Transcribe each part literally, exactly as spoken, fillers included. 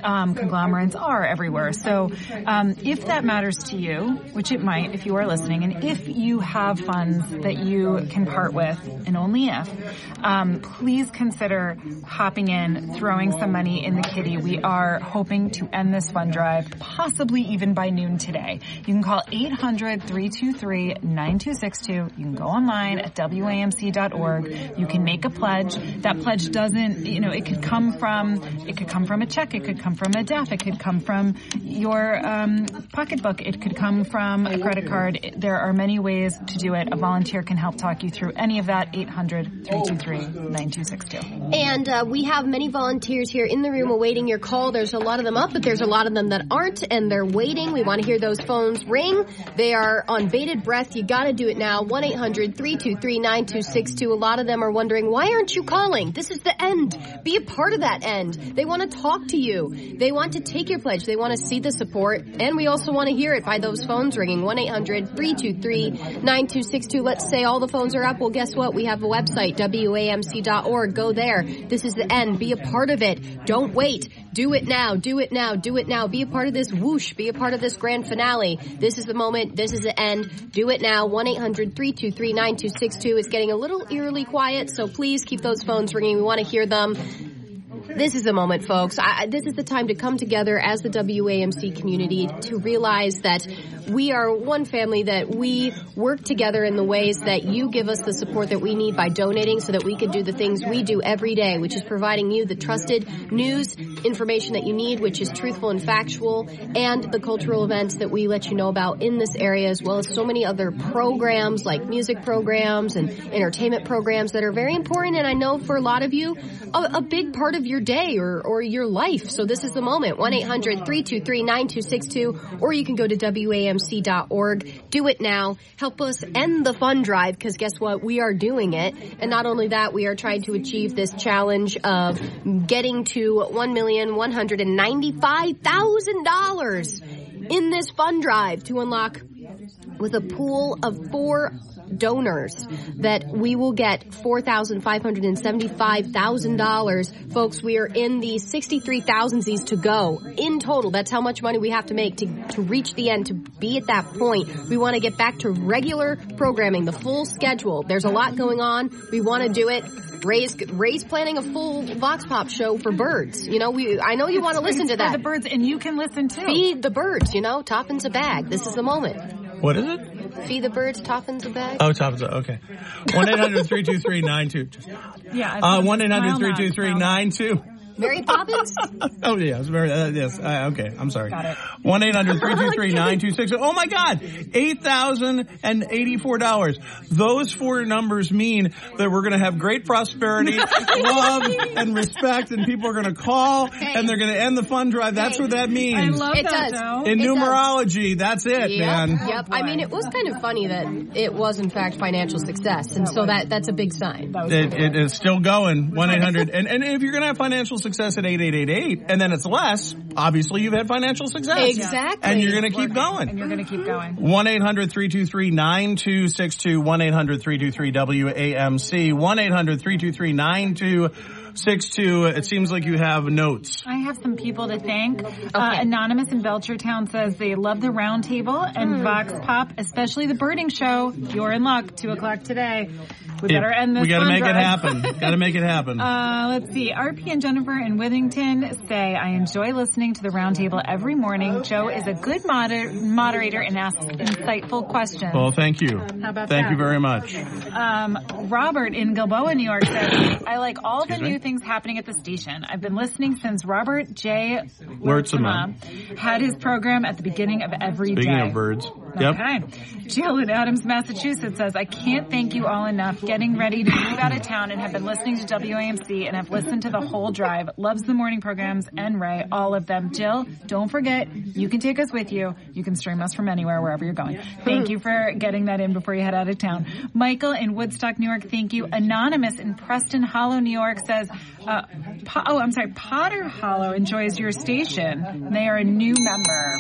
um, conglomerates are everywhere. So um, if that matters to you, which it might if you are listening, and if you have funds that you can part with, and only if, um, please consider hopping in, throwing some money in the kitty. We are hoping to end this fund drive, possibly even by noon today. You can call eight hundred, three two three, nine two six two. You can go online at W A M C dot org. You can make a pledge. That pledge doesn't, you know, it could come from, it could come from a check. It could come from a D A F. It could come from your um, pocketbook. It could come from a credit card. There are many ways to do it. A volunteer can help talk you through any of that. eight hundred, three two three, nine two six two. And uh, we have many volunteers here in the room awaiting your call. There's a lot of them up, but there's a lot of them that aren't, and they're waiting. We want to hear those phones ring. They are on bated breath. You got to do it now. one eight hundred, three two three, nine two six two. A lot of them are wondering, why aren't you calling? This is the end. Be a part of that end. They want to talk to you. They want to take your pledge. They want to see the support, and we also want to hear it by those phones ringing. one eight hundred, three two three, nine two six two. Let's say all the phones are up. Well, guess what? We have a website, W A M C dot org. Go there. This is the end. Be a part of it. Don't wait. Do it now. Do it now. Do it now. Be a part of this whoosh. Be a part of this grand finale. This is the moment. This is the end. Do it now. one eight hundred, three two three, nine two six two. It's getting a little eerily quiet, so please keep those phones ringing. We want to hear them. This is the moment, folks. I, this is the time to come together as the W A M C community to realize that we are one family, that we work together in the ways that you give us the support that we need by donating so that we can do the things we do every day, which is providing you the trusted news information that you need, which is truthful and factual, and the cultural events that we let you know about in this area, as well as so many other programs like music programs and entertainment programs that are very important. And I know for a lot of you, a, a big part of your day or, or your life. So this is the moment. one eight hundred, three two three, nine two six two, or you can go to W A M C dot org. Do it now. Help us end the fund drive, because guess what? We are doing it. And not only that, we are trying to achieve this challenge of getting to one million, one hundred ninety-five thousand dollars in this fund drive to unlock with a pool of four donors that we will get four thousand five hundred seventy-five thousand dollars. Folks, we are in the sixty-three thousandsies to go in total. That's how much money we have to make to, to reach the end, to be at that point. We want to get back to regular programming, the full schedule. There's a lot going on. We want to do it. Ray's, Ray's planning a full Vox Pop show for birds. You know, we. I know you want to listen to that. For the birds, and you can listen too. Feed the birds, you know, Toppin's a bag. This is the moment. What is it? Feed the birds, Toppin's a bag. Oh, Toppin's a okay. one eight hundred, three two three, nine two. Yeah. Uh, one eight hundred, three two three, nine two. Mary Poppins? Oh, yeah. It's very, uh, yes. Uh, okay. I'm sorry. Got it. one eight hundred, three two three, nine two six. Oh, my God. eight thousand eighty-four dollars. Those four numbers mean that we're going to have great prosperity, love, and respect, and people are going to call, hey. and they're going to end the fund drive. That's hey. what that means. I love it that, does. though. In it numerology, does. that's it, yep. man. Yep. I mean, it was kind of funny that it was, in fact, financial success, and so that that's a big sign. It, it is still going. one eight hundred. and, and if you're going to have financial success at eight eight eight eight, and then it's less, obviously you've had financial success. Exactly. And you're going to keep going. And you're going to keep going. one eight hundred, three two three, nine two six two, one eight hundred, three two three, W A M C, one eight hundred, three two three, nine two six two. It seems like you have notes. I have some people to thank. Okay. Uh, Anonymous in Belchertown says they love the round table and mm. Vox Pop, especially the birding show. You're in luck. Two o'clock today. We better end this. We got to make drive. it happen. Got to make it happen. Uh, let's see. R P and Jennifer in Withington say, I enjoy listening to the roundtable every morning. Joe is a good moder- moderator and asks insightful questions. Well, thank you. How about thank that? you very much. Um, Robert in Gilboa, New York says, I like all Excuse the me? new things happening at the station. I've been listening since Robert J. Wurtzema had his program at the beginning of every Speaking day. Speaking of birds. Yep. Okay. Jill in Adams, Massachusetts says, I can't thank you all enough. Getting ready to move out of town and have been listening to W A M C and have listened to the whole drive. Loves the morning programs and Ray, all of them. Jill, don't forget, you can take us with you. You can stream us from anywhere, wherever you're going. Thank you for getting that in before you head out of town. Michael in Woodstock, New York, thank you. Anonymous in Preston Hollow, New York says, uh, po- oh, I'm sorry, Potter Hollow enjoys your station. They are a new member.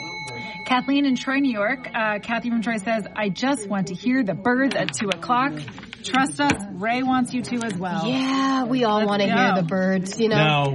Kathleen in Troy, New York. Uh, Kathy from Troy says, I just want to hear the birds at two o'clock. Trust us, Ray wants you to as well. Yeah, we all want to hear the birds, you know. Now,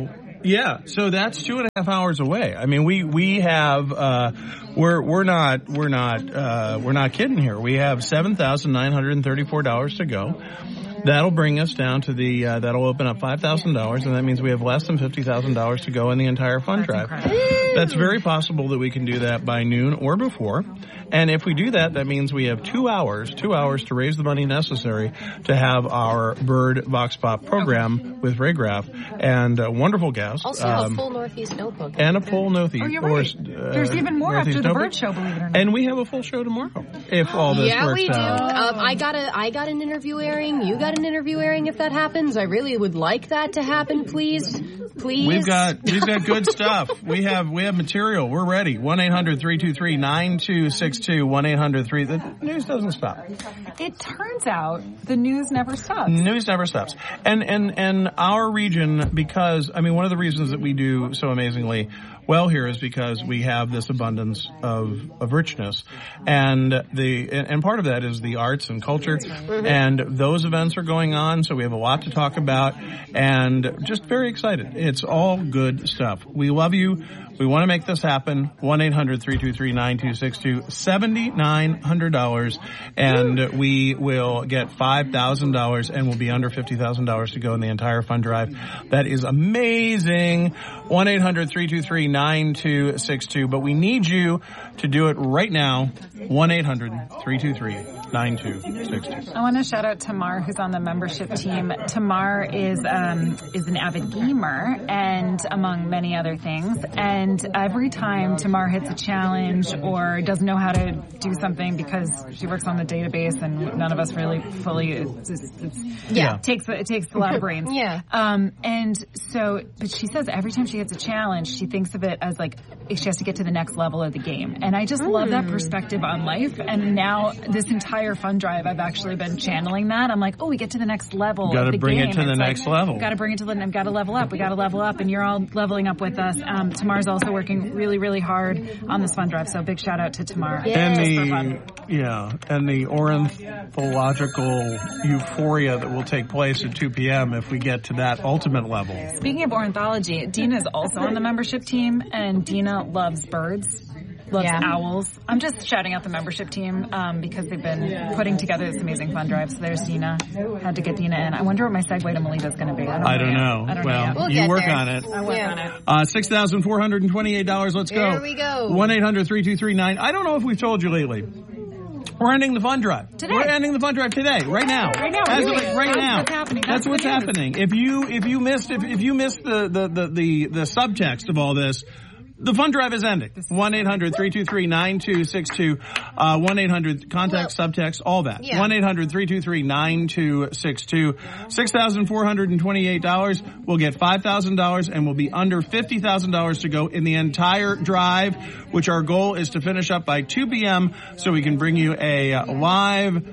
Yeah, so that's two and a half hours away. I mean, we we have uh, we're we're not we're not uh, we're not kidding here. We have seven thousand nine hundred and thirty four dollars to go. That'll bring us down to the, uh, that'll open up five thousand dollars, and that means we have less than fifty thousand dollars to go in the entire fund drive. That's very possible that we can do that by noon or before. And if we do that, that means we have two hours, two hours to raise the money necessary to have our Bird Vox Pop program with Ray Graff and a wonderful guest. Also um, a full Northeast Notebook. And a full Northeast. Oh, you're right. Or, uh, There's even more Northeast after the Notebook. Bird Show, believe it or not. And we have a full show tomorrow, if all this yeah, works we do. out. Um, I got a, I got an interview airing. You got an interview airing. If that happens, I really would like that to happen. Please, please. We've got we've got good stuff. We have we have material. We're ready. One eight hundred three two three nine two six two. One eight hundred three. The news doesn't stop. It turns out the news never stops. News never stops. And and and our region, because I mean, one of the reasons that we do so amazingly well here is because we have this abundance of, of richness, and the and, and part of that is the arts and culture, and those events are going on, so we have a lot to talk about, and just very excited. It's all good stuff. We love you. We want to make this happen. One eight hundred three two three nine two six two. seventy-nine hundred dollars, and we will get five thousand dollars, and we'll be under fifty thousand dollars to go in the entire fund drive. That is amazing. One eight hundred three two three nine two six two. But we need you to do it right now. One eight hundred three two three nine two six two. I want to shout out Tamar, who's on the membership team. Tamar is um, is an avid gamer, and among many other things. And every time Tamar hits a challenge or doesn't know how to do something because she works on the database, and none of us really fully. It's, it's, it's, Yeah. it takes it takes a lot of brains. Yeah. Um, and so, but she says every time she hits a challenge, she thinks of it as like she has to get to the next level of the game. And I just mm. love that perspective on life. And now this entire fund drive, I've actually been channeling that. I'm like, oh, we get to the next level. Got to bring game. it to the it's next like, level. Got to bring it to the. Got to level up. We got to level up, and you're all leveling up with us. Um, Tamar's also working really, really hard on this fund drive. So big shout out to Tamar. Yeah. And Just for the fun. yeah, and the ornithological euphoria that will take place at two p.m. if we get to that ultimate level. Speaking of ornithology, Dina is also on the membership team, and Dina loves birds. Loves Yeah. owls. I'm just shouting out the membership team um, because they've been putting together this amazing fund drive. So there's Dina. Had to get Dina in. I wonder what my segue to Melita is going to be. I don't, I don't know. know. I don't well, know. We'll you get work there. on it. I work Yeah. on it. Uh, six thousand four hundred twenty-eight dollars. Let's go. There we go. one eight hundred three two three nine. I don't know if we've told you lately. We're ending the fund drive. Today. We're ending the fund drive today, right now. Right now. As of, Really? right That's now. what's happening. That's, That's what's the news. happening. If you if you missed if, if you missed the the, the, the the subtext of all this, the fund drive is ending. one eight hundred three two three nine two six two. Uh, one eight hundred context, Well, subtext, all that. yeah. one eight hundred three two three nine two six two. six thousand four hundred twenty-eight dollars. We'll get five thousand dollars, and we'll be under fifty thousand dollars to go in the entire drive, which our goal is to finish up by two p.m. so we can bring you a uh, live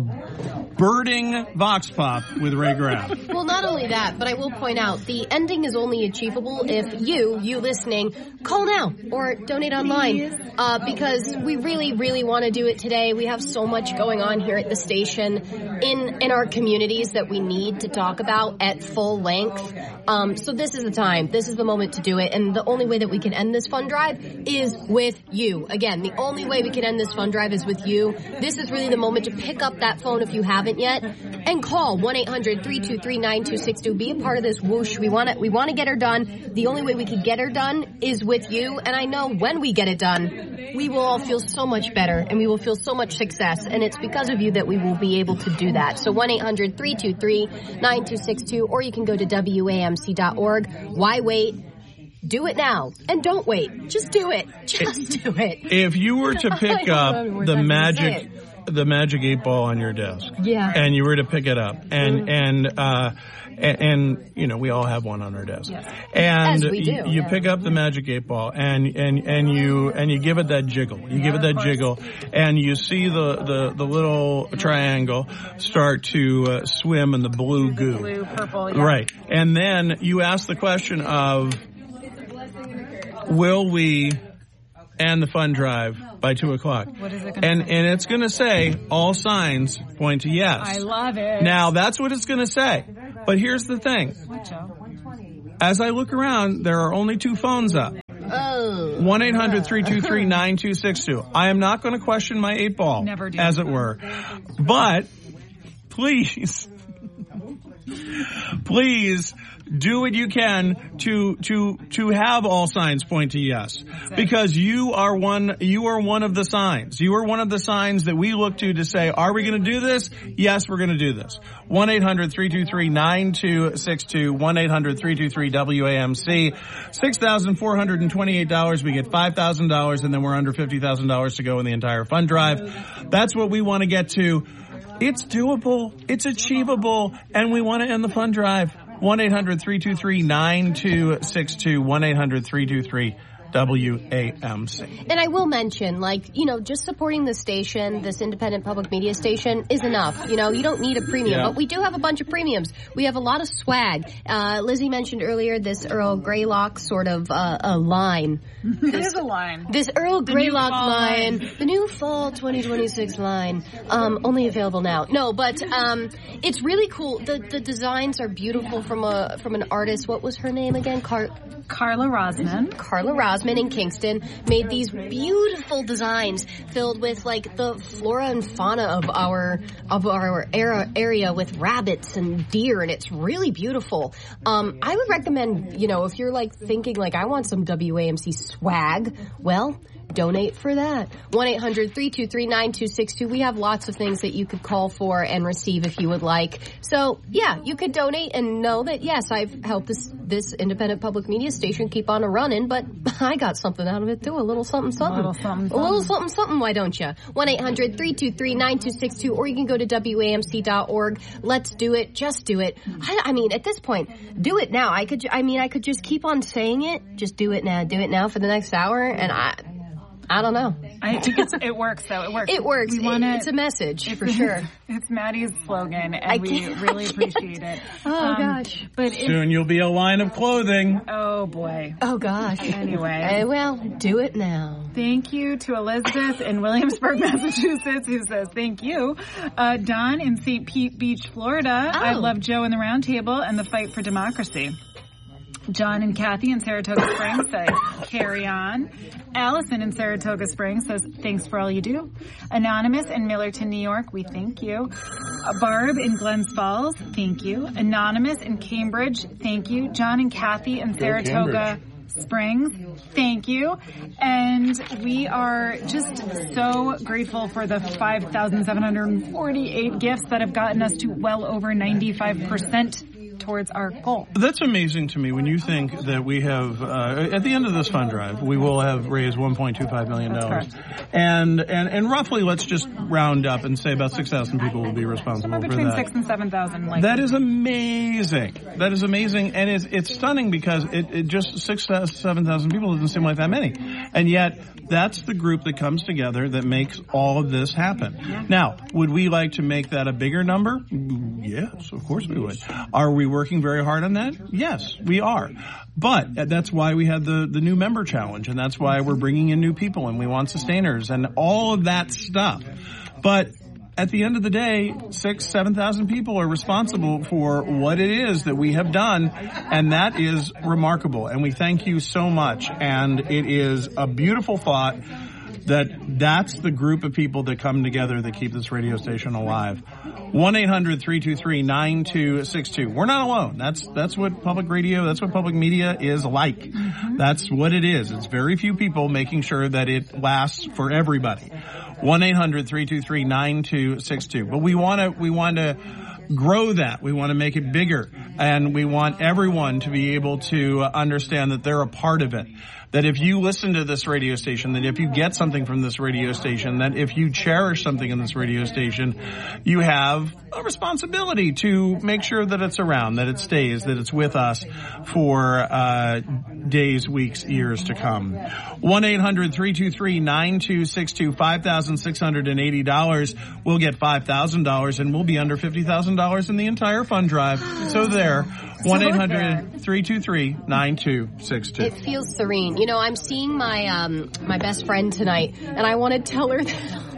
birding Vox Pop with Ray Graff. Well, not only that, but I will point out the ending is only achievable if you, you listening, call now or donate online. Uh, because we really, really want to do it today. We have so much going on here at the station in in our communities that we need to talk about at full length. Um, so this is the time. This is the moment to do it. And the only way that we can end this fund drive is with you. Again, the only way we can end this fund drive is with you. This is really the moment to pick up that phone if you haven't yet and call one eight hundred three two three nine two six two. Be a part of this whoosh. We want to we want to get her done. The only way we can get her done is with you. And I know when we get it done, we will all feel so much better and we will feel so much success. And it's because of you that we will be able to do that. So one eight hundred three two three nine two six two, or you can go to W A M C dot org. Why wait? Do it now. And don't wait. Just do it. Just do it. If you were to pick up the magic the magic eight ball on your desk, Yeah. and you were to pick it up, and and uh and, and you know we all have one on our desk, Yes. and As we do, you, you yeah. pick up the magic eight ball, and and and you and you give it that jiggle, you give it that jiggle, and you see the the the little triangle start to uh, swim in the blue goo, Blue, purple, yeah. right, and then you ask the question of, will we end the fund drive by two o'clock? What is it gonna And say? and it's going to say all signs point to yes. I love it. Now that's what it's going to say. But here's the thing. What, Joe? as I look around, there are only two phones up. Oh. one eight hundred three two three nine two six two. I am not going to question my eight ball, Never do. as it were. But please, please do what you can to to to have all signs point to yes, because you are one you are one of the signs. You are one of the signs that we look to to say, are we going to do this? Yes, we're going to do this. one eight hundred three two three nine two six two, one eight hundred three two three W A M C. six thousand four hundred twenty-eight dollars. We get five thousand dollars, and then we're under fifty thousand dollars to go in the entire fund drive. That's what we want to get to. It's doable, it's achievable, and we want to end the fund drive. one eight hundred three two three nine two six two, one eight hundred three two three W A M C. And I will mention, like, you know, just supporting the station, this independent public media station, is enough. You know, you don't need a premium, Yeah. but we do have a bunch of premiums. We have a lot of swag. Uh, Lizzie mentioned earlier this Earl Greylock sort of uh, a line. It is a line. This Earl new Greylock fall line, line. the new fall twenty twenty-six line, um, only available now. No, but um, it's really cool. The the designs are beautiful from a from an artist. What was her name again? Car- Carla Rosman. Carla Rosman in Kingston made these beautiful designs filled with like the flora and fauna of our of our era, area with rabbits and deer, and it's really beautiful. Um, I would recommend, you know, if you're like thinking like I want some W A M C swag, well, donate for that. one eight hundred three two three nine two six two. We have lots of things that you could call for and receive if you would like. So, yeah, you could donate and know that, yes, I've helped this this independent public media station keep on a running, but I got something out of it, too. A little something, something. A little something, A little something, something, why don't you? one eight hundred three two three nine two six two, or you can go to W A M C dot org. Let's do it. Just do it. I, I mean, at this point, do it now. I could, ju- I mean, I could just keep on saying it. Just do it now. Do it now for the next hour, and I... I don't know. I think it's, it works, though. It works. It works. We wanna, it's a message, for sure. It's Maddie's slogan, and I we can't- really appreciate it. Oh, Um, gosh. But it, Soon you'll be a line of clothing. oh, boy. Oh, gosh. Anyway. Uh, well, do it now. Thank you to Elizabeth in Williamsburg, Massachusetts, who says thank you. Uh, Don in Saint Pete Beach, Florida. Oh. I love Joe and the Round Table and the fight for democracy. John and Kathy in Saratoga Springs say, carry on. Allison in Saratoga Springs says, thanks for all you do. Anonymous in Millerton, New York, we thank you. Uh, Barb in Glens Falls, thank you. Anonymous in Cambridge, thank you. John and Kathy in Saratoga Springs, thank you. And we are just so grateful for the five thousand seven hundred forty-eight gifts that have gotten us to well over ninety-five percent towards our goal. That's amazing to me when you think that we have, uh, at the end of this fund drive, we will have raised one point two five million dollars. And, and, and roughly, let's just round up and say about six thousand people will be responsible Somewhere for between that. six and seven thousand. Like That is amazing. That is amazing. And it's, it's stunning because it, it just six, seven thousand people doesn't seem like that many. And yet, that's the group that comes together that makes all of this happen. Yeah. Now, would we like to make that a bigger number? Yes, of course we would. Are we working very hard on that? Yes, we are. But that's why we had the, the new member challenge, and that's why we're bringing in new people, and we want sustainers, and all of that stuff. But at the end of the day, six, seven thousand people are responsible for what it is that we have done, and that is remarkable. And we thank you so much. And it is a beautiful thought that that's the group of people that come together that keep this radio station alive. one eight hundred three two three nine two six two. We're not alone. That's that's what public radio, that's what public media is like. Mm-hmm. That's what it is. It's very few people making sure that it lasts for everybody. one eight hundred three two three nine two six two. But we want to we want to grow that. We want to make it bigger, and we want everyone to be able to understand that they're a part of it. That if you listen to this radio station, that if you get something from this radio station, that if you cherish something in this radio station, you have a responsibility to make sure that it's around, that it stays, that it's with us for uh days, weeks, years to come. one eight hundred three two three nine two six two, five thousand six hundred eighty dollars. We'll get five thousand dollars, and we'll be under fifty thousand dollars in the entire fund drive. So there, one eight hundred three two three nine two six two. It feels serene. You know, I'm seeing my um my best friend tonight, and I want to tell her that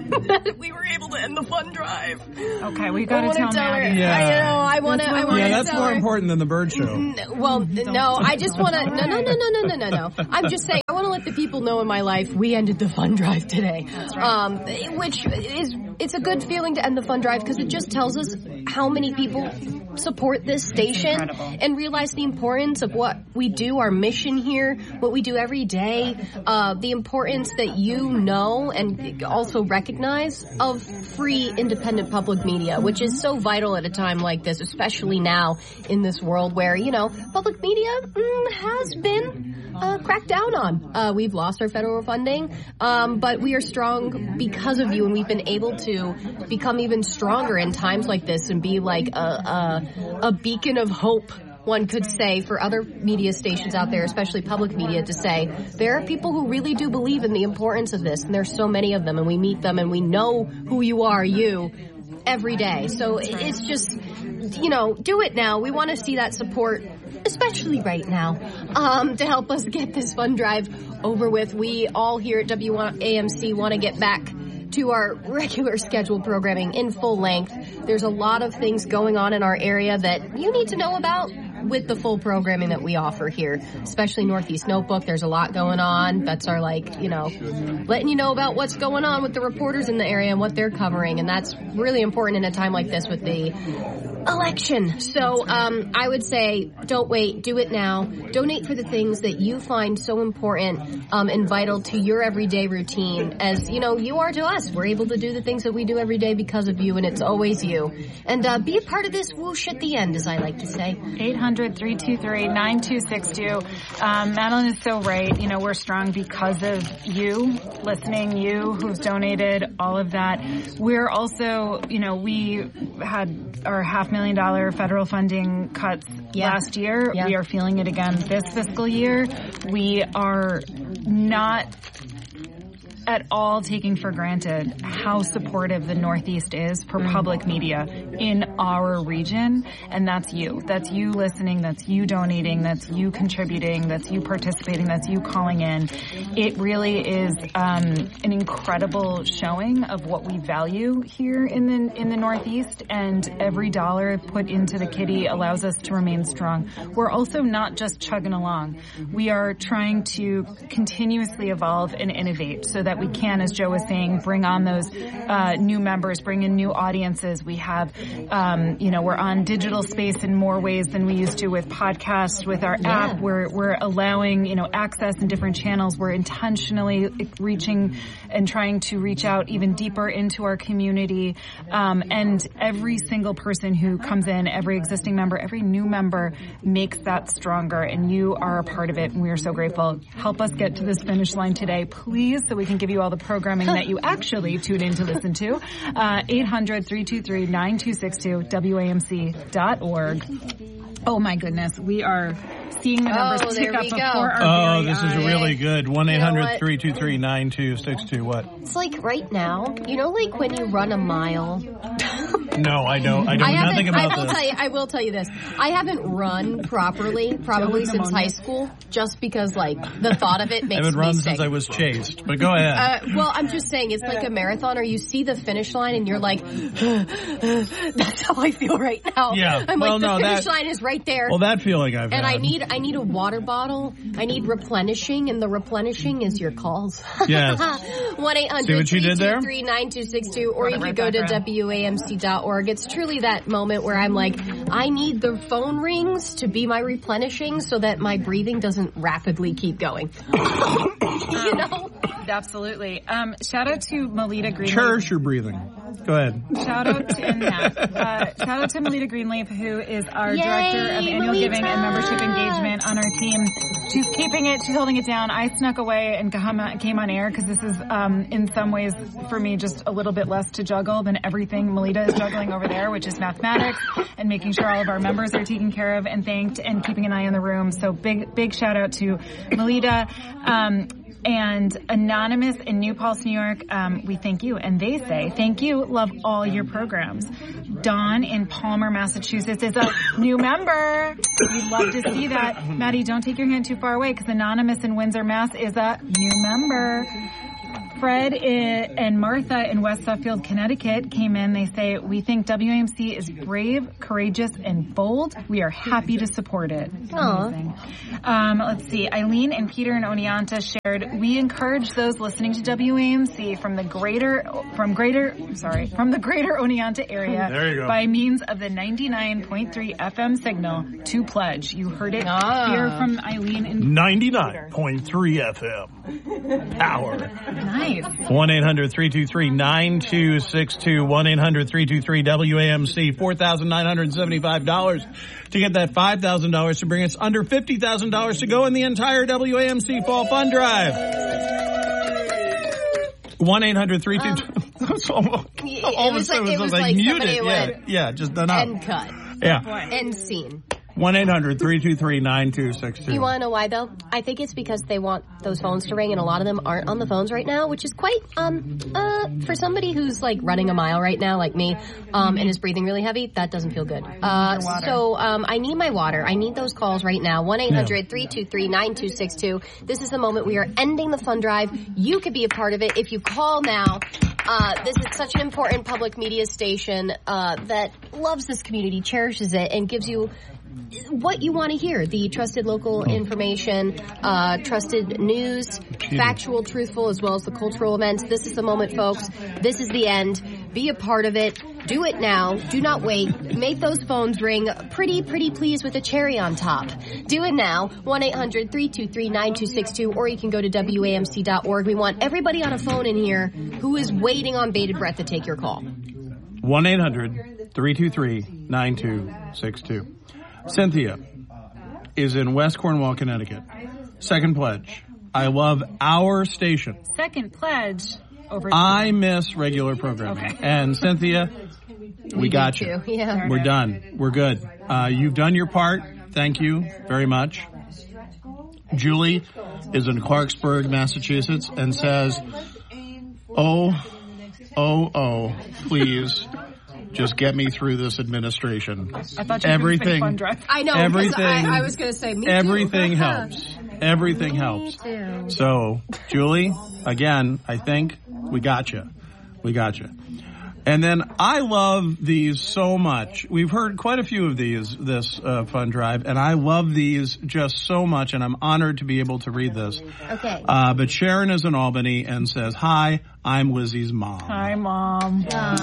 that we were able to end the fund drive. Okay, we got to tell, tell her. Maddie. Yeah. I know. I want to. I want to Yeah, that's tell more her. important than the bird show. N- Well, no. I just want to. No, no, no, no, no, no, no, no. I'm just saying. I want to let the people know in my life we ended the fund drive today. That's right. Um, which is it's a good feeling to end the fund drive because it just tells us how many people support this station incredible. and realize the importance of what we do, our mission here, what we do every day, uh, the importance that you know and also recognize of free, independent public media, which is so vital at a time like this, especially now in this world where, you know, public media mm, has been uh, cracked down on. Uh, we've lost our federal funding, um, but we are strong because of you, and we've been able to become even stronger in times like this and be like a, a, a beacon of hope, one could say, for other media stations out there, especially public media, to say there are people who really do believe in the importance of this, and there's so many of them, and we meet them, and we know who you are, you, every day. So it's just, you know, do it now. We want to see that support, especially right now, um, to help us get this fund drive over with. We all here at W A M C want to get back to our regular scheduled programming in full length. There's a lot of things going on in our area that you need to know about with the full programming that we offer here, especially Northeast Notebook. There's a lot going on. That's our, like, you know, letting you know about what's going on with the reporters in the area and what they're covering. And that's really important in a time like this with the election. So um, I would say don't wait. Do it now. Donate for the things that you find so important um, and vital to your everyday routine. As, you know, you are to us. We're able to do the things that we do every day because of you, and it's always you. And uh, be a part of this whoosh at the end, as I like to say. eight hundred, three two three, nine two six two. Um, Madeline is so right. You know, we're strong because of you listening, you who've donated, all of that. We're also, you know, we had our half million dollar federal funding cuts Yeah. last year. Yeah. We are feeling it again this fiscal year. We are not at all taking for granted how supportive the Northeast is for public media in our region. And that's you. That's you listening. That's you donating. That's you contributing. That's you participating. That's you calling in. It really is um, an incredible showing of what we value here in the in the Northeast. And every dollar put into the kitty allows us to remain strong. We're also not just chugging along. We are trying to continuously evolve and innovate so that we can, as Joe was saying, bring on those uh, new members, bring in new audiences. We have, um, you know, we're on digital space in more ways than we used to with podcasts, with our Yeah. app. We're we're allowing, you know, access in different channels. We're intentionally reaching and trying to reach out even deeper into our community. Um, and every single person who comes in, every existing member, every new member makes that stronger. And you are a part of it. And we are so grateful. Help us get to this finish line today, please, so we can give you all the programming that you actually tune in to listen to. Uh, eight hundred, three two three, nine two six two, W A M C dot org. Oh my goodness, we are seeing the numbers Oh, tick there up we go. before our Oh, very this is eyes. really good. one eight You know hundred, what? three two three, nine two six two. What? It's like right now, you know, like when you run a mile. No, I don't. I know I nothing haven't. about I will this. tell you. I will tell you this. I haven't run properly, probably since high school, just because like the thought of it I makes haven't me run sick. since I was chased. But go ahead. Uh, well, I'm just saying, it's like a marathon, or you see the finish line and you're like, that's how I feel right now. Yeah. I'm Well, like, the no, finish that- line is right there. well, that feeling I've and had. I need I need a water bottle. I need replenishing, and the replenishing is your calls. Yes. one eight See hundred, what you three did there? two three, nine two six two, or you Got it could right go to back around. W A M C dot org. It's truly that moment where I'm like, I need the phone rings to be my replenishing so that my breathing doesn't rapidly keep going. You know? Absolutely. Um, shout out to Melita Greenleaf. Cherish your breathing. Go ahead. Shout out to and that. Uh, shout out to Melita Greenleaf, who is our Yay, director of annual Melita! giving and membership engagement on our team. She's keeping it. She's holding it down. I snuck away and came on air because this is, um, in some ways, for me, just a little bit less to juggle than everything Melita is juggling over there, which is mathematics and making sure all of our members are taken care of and thanked and keeping an eye on the room. So big, big shout out to Melita. Um, And Anonymous in New Paltz, New York, um, we thank you. And they say, thank you, love all your programs. Dawn in Palmer, Massachusetts is a new member. We'd love to see that. Maddie, don't take your hand too far away because Anonymous in Windsor, Mass is a new member. Fred and Martha in West Suffield, Connecticut came in. They say, we think W A M C is brave, courageous, and bold. We are happy to support it. Amazing. Um, let's see. Eileen and Peter in Oneonta shared, we encourage those listening to W A M C from the greater, from greater, sorry, from the greater Oneonta area there you go. by means of the ninety-nine point three F M signal to pledge. You heard it Ah. here from Eileen and ninety-nine point three F M. Power. Nice. one eight hundred three two three nine two six two. one eight hundred three two three W A M C. four thousand nine hundred seventy-five dollars to get that five thousand dollars to bring us under fifty thousand dollars to go in the entire W A M C Fall Fund Drive. one eight hundred three two two. All It was like, it was like somebody muted. went Yeah, yeah, just done up. end cut. Yeah. End scene. one eight hundred three two three nine two six two. You want to know why, though? I think it's because they want those phones to ring, and a lot of them aren't on the phones right now, which is quite, um, uh, for somebody who's, like, running a mile right now, like me, um, and is breathing really heavy, that doesn't feel good. Uh, so, um, I need my water. I need those calls right now. one eight hundred three two three nine two six two. This is the moment we are ending the fund drive. You could be a part of it if you call now. Uh, this is such an important public media station, uh, that loves this community, cherishes it, and gives you what you want to hear. The trusted local information, uh, trusted news, factual, truthful, as well as the cultural events. This is the moment, folks. This is the end. Be a part of it. Do it now. Do not wait. Make those phones ring pretty, pretty please with a cherry on top. Do it now. one eight hundred three two three nine two six two, or you can go to W A M C dot org. We want everybody on a phone in here who is waiting on bated breath to take your call. one eight hundred three two three nine two six two. Cynthia is in West Cornwall, Connecticut. Second pledge. I love our station. Second pledge. Over I miss regular programming. Okay. And Cynthia, we got you. Too. Yeah. We're done. We're good. Uh, you've done your part. Thank you very much. Julie is in Clarksburg, Massachusetts, and says, oh, oh, oh, please. Just get me through this administration. I thought you were everything, fun drive. I know. Everything. I, I was going to say, me everything too. helps. Everything helps. too. So, Julie, again, I think we got you. We got you. And then I love these so much. We've heard quite a few of these this uh, fund drive, and I love these just so much, and I'm honored to be able to read this. Okay. Uh, but Sharon is in Albany and says, hi, I'm Lizzie's mom. Hi, Mom.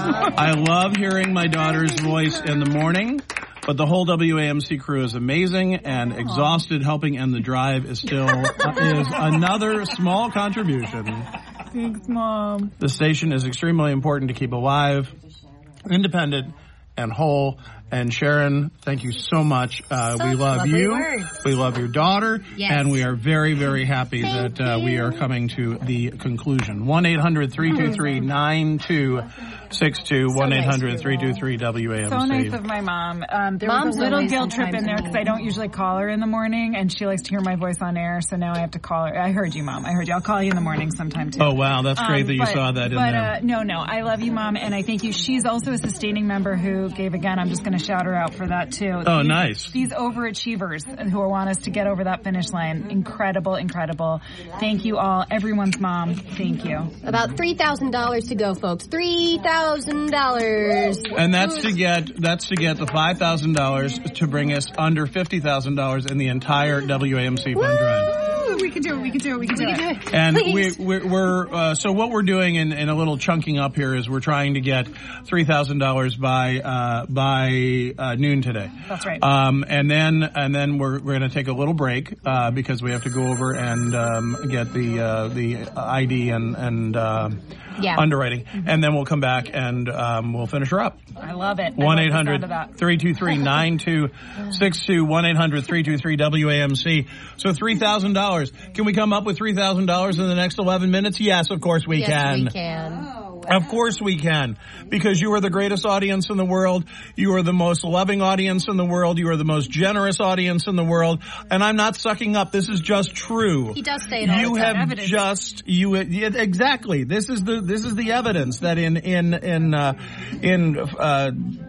I love hearing my daughter's voice in the morning, but the whole W A M C crew is amazing and exhausted. Helping end the drive is still uh, is another small contribution. Thanks, Mom. The station is extremely important to keep alive, independent, and whole. And Sharon, thank you so much. Uh, we love lovely you. words. We love your daughter. Yes. And we are very, very happy Thank that uh, we are coming to the conclusion. one eight hundred three two three nine two six two. one eight hundred three two three W A M C. So nice of my mom. Um, there Mom's was a little always guilt trip in sometimes there because I don't usually call her in the morning, and she likes to hear my voice on air, so now I have to call her. I heard you, Mom. I heard you. I'll call you in the morning sometime, too. Oh, wow. That's great Um, that you but- saw that in but, there. Uh, no, no. I love you, Mom, and I thank you. She's also a sustaining member who gave again. I'm just going to shout her out for that, too. Oh, these, nice. These overachievers who want us to get over that finish line. Incredible, incredible. Thank you all. Everyone's mom. Thank you. About three thousand dollars to go, folks. three thousand dollars. And that's to get that's to get the five thousand dollars to bring us under fifty thousand dollars in the entire W A M C fund drive. We can do it. We can do it. We can do it. And we, Please. we're, we're uh, so what we're doing in, in a little chunking up here is we're trying to get three thousand dollars by uh, by uh, noon today. That's right. Um, and then and then we're we're going to take a little break uh, because we have to go over and um, get the uh, the I D and and uh, Yeah. underwriting, and then we'll come back and um, we'll finish her up. I love it. one eight hundred three two three nine two six two. one eight hundred three two three W A M C. So three thousand dollars. Can we come up with three thousand dollars in the next eleven minutes? Yes, of course we yes, can. we can. Of course we can. Because you are the greatest audience in the world. You are the most loving audience in the world. You are the most generous audience in the world. And I'm not sucking up. This is just true. He does say it all You the have time. Evidence. just you yeah, exactly. This is the this is the evidence that in in in uh, in uh,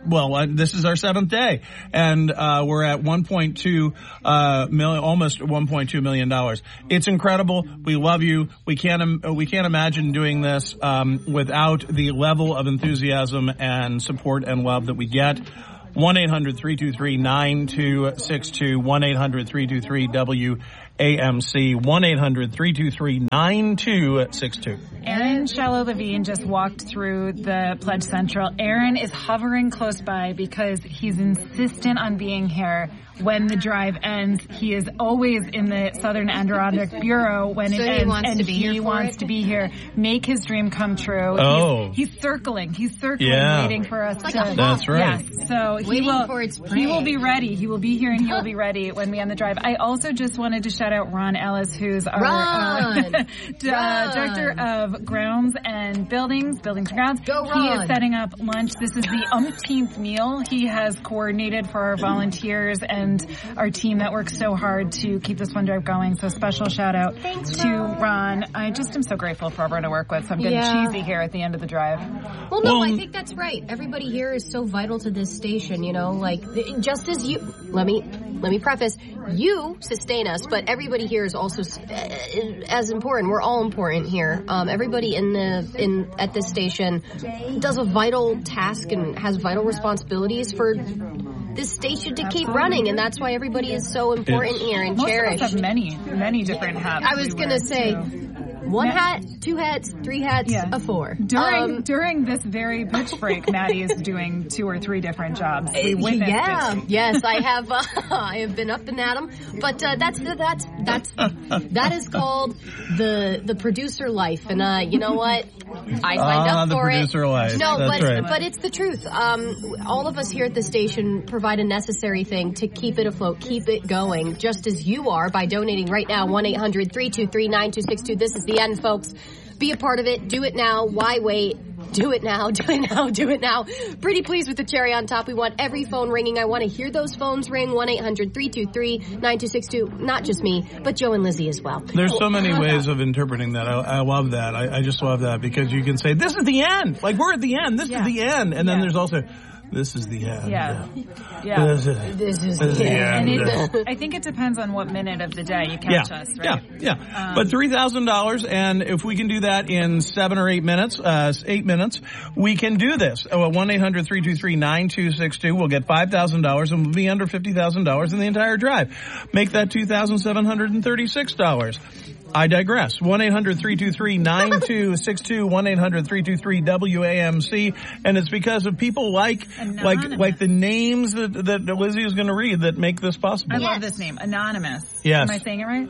well, uh, this is our seventh day, and uh, we're at one point two uh, million, almost one point two million dollars. It's incredible. We love you. We can't um, we can't imagine doing this um, without the level of enthusiasm and support and love that we get. one eight hundred three two three nine two six two, one eight hundred three two three W A M C, one eight hundred three two three nine two six two. Aaron Shallow-Levine just walked through the Pledge Central. Aaron is hovering close by because he's insistent on being here when the drive ends. He is always in the Southern Adirondack Bureau when so it he ends, wants and to be he here for wants it? to be here, make his dream come true. Oh. He's, he's circling. He's circling, Yeah. waiting for us like to. a hawk. That's right. Yes. So he Waiting will. for its he will prey. be ready. He will be here, and he will be ready when we end the drive. I also just wanted to shout out Ron Ellis, who's our Ron. uh, d- uh, Ron. director of grounds and buildings, buildings and grounds. Go, He is Ron. setting up lunch. This is the umpteenth meal he has coordinated for our volunteers and our team that works so hard to keep this one drive going. So special shout out Thanks, to Ron. Ron. I just am so grateful for everyone to work with. So I'm getting Yeah. cheesy here at the end of the drive. Well, no, Well- I think that's right. Everybody here is so vital to this station, you know, like, just as you, let me, let me preface, you sustain us, but everybody here is also uh, as important. We're all important here. Um, everybody in the, in, at this station does a vital task and has vital responsibilities for this station to keep running, and that's why everybody is so important here and Most cherished. of us have many, many different hats. I was we gonna wear, say, so. one Ma- hat, two hats, three hats, Yeah. a four. During Um, during this very pitch break, Maddie is doing two or three different jobs. We witnessed yeah, it. yes, I have. Uh, I have been up and at 'em, but uh, that's the, that's that's that is called the the producer life, and uh, you know what? I signed Ah, up the for producer it. life. No, That's but right. but it's the truth. Um, all of us here at the station provide a necessary thing to keep it afloat, keep it going, just as you are by donating right now. one eight hundred three two three nine two six two. This is the end, folks. Be a part of it. Do it now. Why wait? Do it now. Do it now. Do it now. Pretty pleased with the cherry on top. We want every phone ringing. I want to hear those phones ring. one eight hundred three two three nine two six two. Not just me, but Joe and Lizzie as well. There's so many ways of interpreting that. I, I love that. I, I just love that because you can say, this is the end. Like, we're at the end. This Yeah. is the end. And then Yeah. there's also, this is the end. Yeah. Yeah. This is, This is this is the And end. it, I think it depends on what minute of the day you Yeah, catch us, right? yeah, yeah. But three thousand dollars, and if we can do that in seven or eight minutes, uh, eight minutes, we can do this. Oh, one eight hundred three two three nine two six two. We'll get five thousand dollars, and we'll be under fifty thousand dollars in the entire drive. Make that two thousand seven hundred thirty-six dollars. I digress. one eight hundred three two three nine two six two, one eight hundred three two three W A M C, and it's because of people like like Anonymous. like the names that, that Lizzie is going to read that make this possible. I love this name, Anonymous. Yes. Am I saying it right?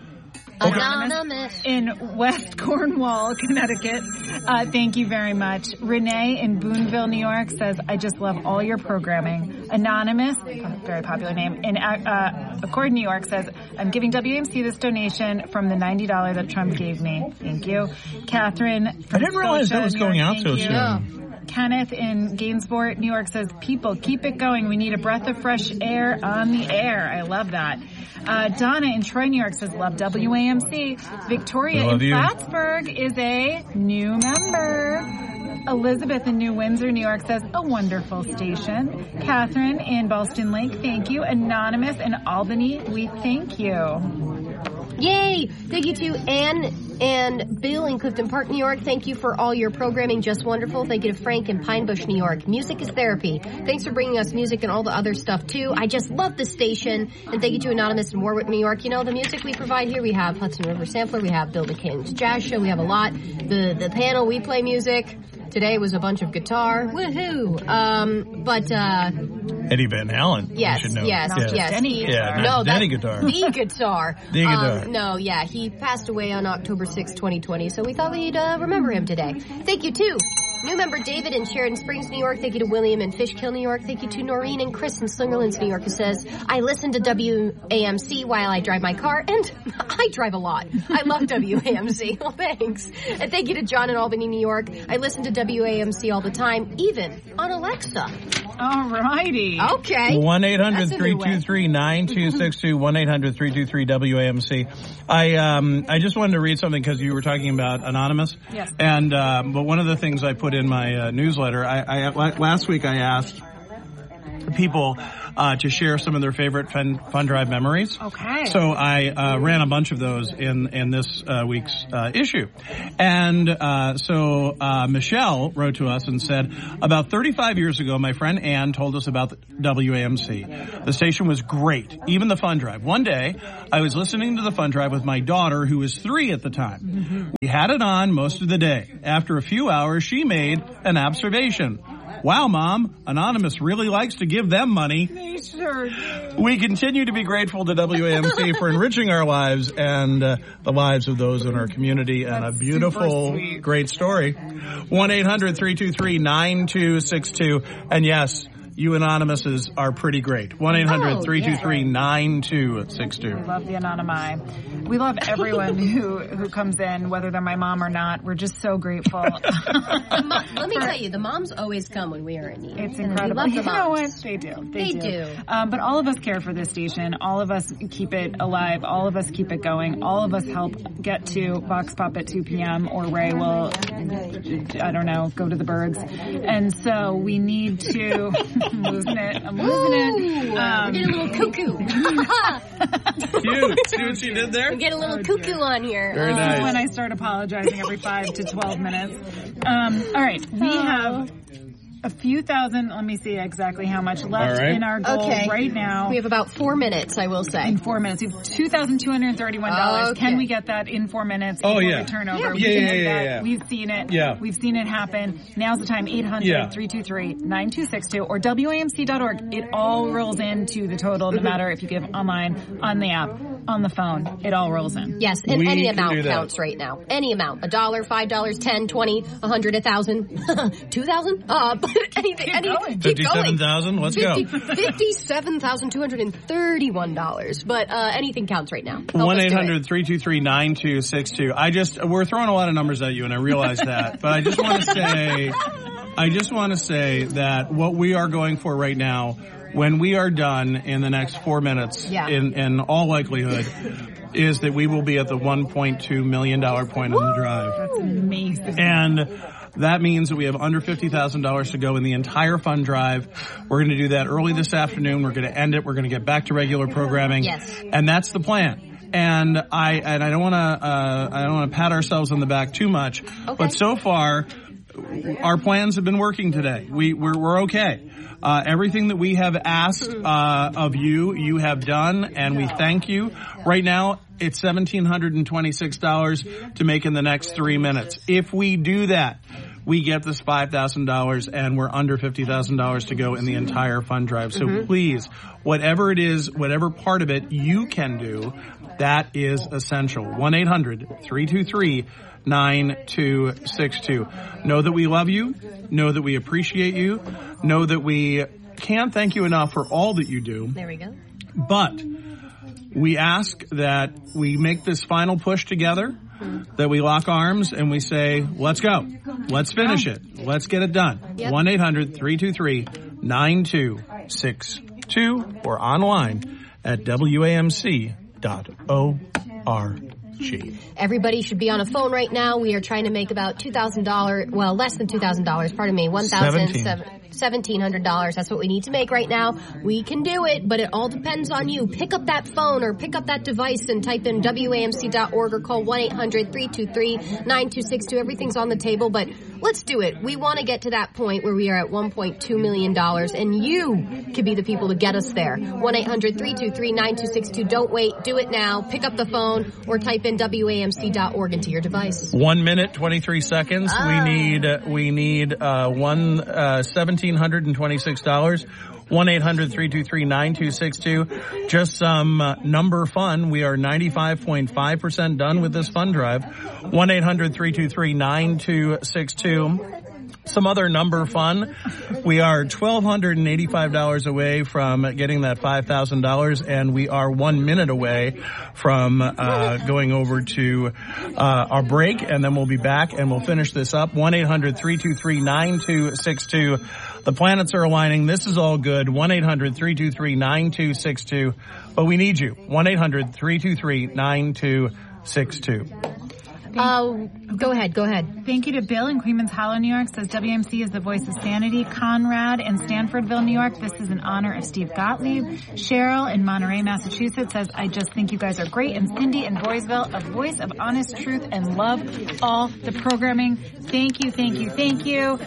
Anonymous. In West Cornwall, Connecticut. Uh, thank you very much. Renee in Boonville, New York says, I just love all your programming. Anonymous, a very popular name, in uh, Accord, New York says, I'm giving W A M C this donation from the ninety dollars that Trump gave me. Thank you. Catherine from I didn't realize Scotia, that was New going York, out thank so you. soon. Yeah. Kenneth in Gainsborough, New York says, people, keep it going. We need a breath of fresh air on the air. I love that. Uh, Donna in Troy, New York says, love W A M C. Victoria Love in you. Plattsburgh is a new member. Elizabeth in New Windsor, New York says, a wonderful station. Catherine in Ballston Lake, thank you. Anonymous in Albany, we thank you. Yay! Thank you to Anne and Bill in Clifton Park, New York. Thank you for all your programming. Just wonderful. Thank you to Frank in Pine Bush, New York. Music is therapy. Thanks for bringing us music and all the other stuff, too. I just love the station. And thank you to Anonymous in Warwick, New York. You know, the music we provide here, we have Hudson River Sampler, we have Bill McKinnon's Jazz Show, we have a lot. The, the panel, we play music. Today was a bunch of guitar. Woohoo! Um, but, uh, Eddie Van Halen. Yes, you should know. yes, Yeah. yes. Denny He- guitar. Yeah, no, not Denny that's guitar. The guitar. The guitar. Um, no, yeah, he passed away on October sixth, twenty twenty, so we thought we'd uh, remember him today. Thank you, too. New member David in Sheridan Springs, New York. Thank you to William in Fishkill, New York. Thank you to Noreen and Chris in Slingerlands, New York, who says, I listen to W A M C while I drive my car, and I drive a lot. I love W A M C. Well, thanks. And thank you to John in Albany, New York. I listen to W A M C all the time, even on Alexa. All righty. Okay. one eight hundred That's a three new way. two three nine two six two, one eight hundred three two three W A M C. I um I just wanted to read something because you were talking about Anonymous. Yes. And um, but one of the things I put in my uh, newsletter, I, I last week I asked people uh, to share some of their favorite fun, fun drive memories. Okay. So I uh, ran a bunch of those in, in this uh, week's uh, issue. And uh, so uh, Michelle wrote to us and said, about thirty-five years ago, my friend Ann told us about the W A M C. The station was great, even the fun drive. One day, I was listening to the fun drive with my daughter, who was three at the time. Mm-hmm. We had it on most of the day. After a few hours, she made an observation. Wow, Mom, Anonymous really likes to give them money. They sure do. We continue to be grateful to W A M C for enriching our lives and uh, the lives of those in our community. And That's a beautiful, great story. one eight hundred three two three nine two six two. And yes, you Anonymouses are pretty great. one eight hundred three two three nine two six two. We love the Anonymi. We love everyone who, who comes in, whether they're my mom or not. We're just so grateful. Let me tell you, the moms always come when we are in need. It's incredible. We love the You know moms. what? They do. They They, do. Um, but all of us care for this station. All of us keep it alive. All of us keep it going. All of us help get to Vox Pop at two p.m. or Ray will, I don't know, go to the birds. And so we need to... I'm losing it. I'm losing it. Um, We're getting a little cuckoo. Cute. See what she did there? We're getting a little cuckoo on here. Very Uh, nice. when I start apologizing every five to twelve minutes. Um, all right, we have a few thousand. Let me see exactly how much left All right. in our goal Okay. right now. We have about four minutes, I will say. In four minutes, we have two thousand two hundred thirty-one dollars. Okay. Can we get that in four minutes Oh, before yeah. we turn over? Yeah, we yeah, can yeah, do yeah, that. yeah. We've seen it. Yeah. We've seen it happen. Now's the time. eight Yeah. hundred three two three nine two six two or W A M C dot org. It all rolls into the total, no matter if you give online, on the app, on the phone. It all rolls in. Yes, and We any can do amount that. counts right now. Any amount. A dollar, five dollars, ten, twenty, a hundred, a thousand, two thousand. Uh, but anything. Keep any, going. keep fifty-seven going. thousand. Let's go. Fifty-seven thousand two hundred and thirty-one dollars. But uh, anything counts right now. Help us one do eight it. hundred three two three nine two six two. I just, we're throwing a lot of numbers at you, and I realize that. But I just want to say, I just want to say that what we are going for right now, when we are done in the next four minutes, Yeah. in, in all likelihood, is that we will be at the one point two million dollars point on the drive. That's amazing. And that means that we have under fifty thousand dollars to go in the entire fund drive. We're going to do that early this afternoon. We're going to end it. We're going to get back to regular programming. Yes. And that's the plan. And I and I don't want to uh, I don't want to pat ourselves on the back too much, Okay. but so far our plans have been working today. We we're, we're okay. Uh, everything that we have asked uh, of you, you have done, and we thank you. Right now, it's one thousand seven hundred twenty-six dollars to make in the next three minutes. If we do that, we get this five thousand dollars, and we're under fifty thousand dollars to go in the entire fund drive. So mm-hmm. please, whatever it is, whatever part of it you can do, that is essential. one eight hundred three two three nine two six two. Know that we love you. Know that we appreciate you. Know that we can't thank you enough for all that you do. There we go. But we ask that we make this final push together, that we lock arms and we say, let's go. Let's finish it. Let's get it done. Yep. one eight hundred three two three nine two six two or online at W A M C dot org. Everybody should be on a phone right now. We are trying to make about two thousand dollars, well, less than two thousand dollars, pardon me, one thousand seventeen hundred dollars. That's what we need to make right now. We can do it, but it all depends on you. Pick up that phone or pick up that device and type in W A M C dot org or call one eight hundred three two three nine two six two. Everything's on the table, but let's do it. We want to get to that point where we are at one point two million dollars, and you could be the people to get us there. one eight hundred three two three nine two six two. Don't wait. Do it now. Pick up the phone or type in W A M C dot org into your device. One minute, twenty-three seconds. Ah. We need, uh, we need, uh, one, uh, one thousand seven hundred twenty-six dollars. one eight hundred three two three nine two six two. Just some uh, number fun. We are ninety-five point five percent done with this fund drive. one eight hundred three two three nine two six two. Some other number fun. We are one thousand two hundred eighty-five dollars away from getting that five thousand dollars, and we are one minute away from uh going over to uh our break, and then we'll be back and we'll finish this up. one eight hundred three two three nine two six two. The planets are aligning. This is all good. one eight hundred three two three nine two six two. But we need you. one eight hundred three two three nine two six two. Uh, go ahead, go ahead. Thank you to Bill in Queens Hollow, New York, says W M C is the voice of sanity. Conrad in Stanfordville, New York, this is in honor of Steve Gottlieb. Cheryl in Monterey, Massachusetts, says, I just think you guys are great. And Cindy in Boysville, a voice of honest truth and love all the programming. Thank you, thank you, thank you.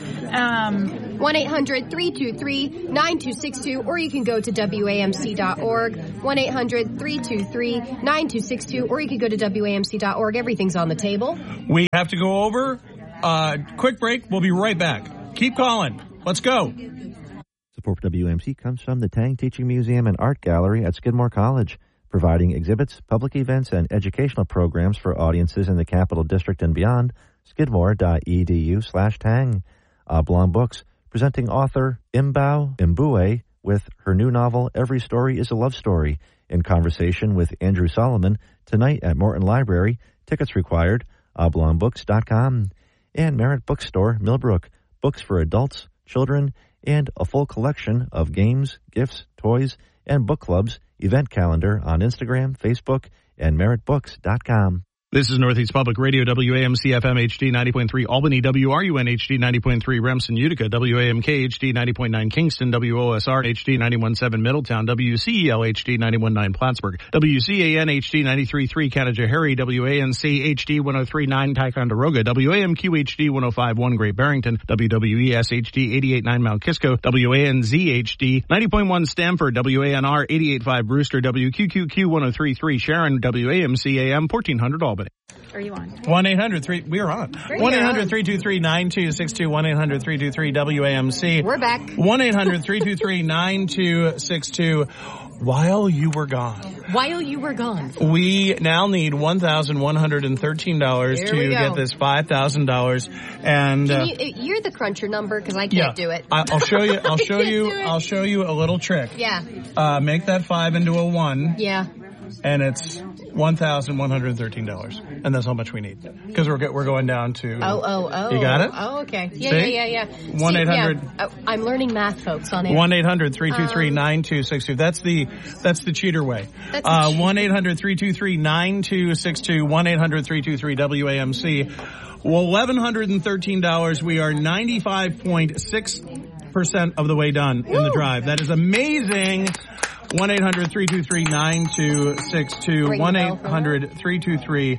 Um, one eight hundred three two three nine two six two, or you can go to W A M C dot org. one eight hundred three two three nine two six two, or you can go to W A M C dot org. Everything's on the table. We have to go over. Uh, quick break. We'll be right back. Keep calling. Let's go. Support for W A M C comes from the Tang Teaching Museum and Art Gallery at Skidmore College, providing exhibits, public events, and educational programs for audiences in the Capital District and beyond. Skidmore.edu slash Tang. Oblong Books, presenting author Imbao Mbue with her new novel, Every Story is a Love Story, in conversation with Andrew Solomon tonight at Morton Library. Tickets required. oblong books dot com. And Merritt Bookstore, Millbrook. Books for adults, children, and a full collection of games, gifts, toys, and book clubs. Event calendar on Instagram, Facebook, and merritt books dot com. This is Northeast Public Radio, W A M C F M H D ninety point three Albany, W R U N H D ninety point three Remsen, Utica, W A M K H D ninety point nine Kingston, W O S R H D ninety-one point seven Middletown, W C E L H D ninety-one point nine Plattsburgh, W C A N H D ninety-three point three Canajoharie, W A N C H D one oh three point nine Ticonderoga, W A M Q H D one oh five point one Great Barrington, W W E S H D eighty-eight point nine Mount Kisco, W A N Z H D ninety point one Stamford, W A N R eighty-eight point five Brewster, W Q Q Q one oh three point three Sharon, W A M C A M fourteen hundred Albany. Are you on? one eight hundred three We are on. one eight hundred three two three nine two six two. one eight hundred three two three W A M C. We're back. one eight hundred three two three nine two six two. While you were gone. While you were gone. We now need one thousand one hundred thirteen dollars Here to we go. get this five thousand dollars. And uh, Can you, you're the cruncher number because I can't yeah, do it. I- I'll show you. I'll show can't you. do it. I'll show you a little trick. Yeah. Uh, make that five into a one. Yeah. And it's one thousand one hundred thirteen dollars, and that's how much we need because we're go- we're going down to. Oh, oh, oh. You got it? Oh, okay. Yeah, See? yeah, yeah, yeah. one eight hundred Yeah. Oh, I'm learning math, folks, on air. one eight hundred three two three nine two six two. That's the that's the cheater way. That's the Uh, cheat- one eight hundred three two three nine two six two. one eight hundred three two three W A M C. Well, eleven hundred thirteen dollars. We are ninety-five point six percent of the way done in the drive. That is amazing. one eight hundred three two three nine two six two. Ring the one bell eight for hundred three two three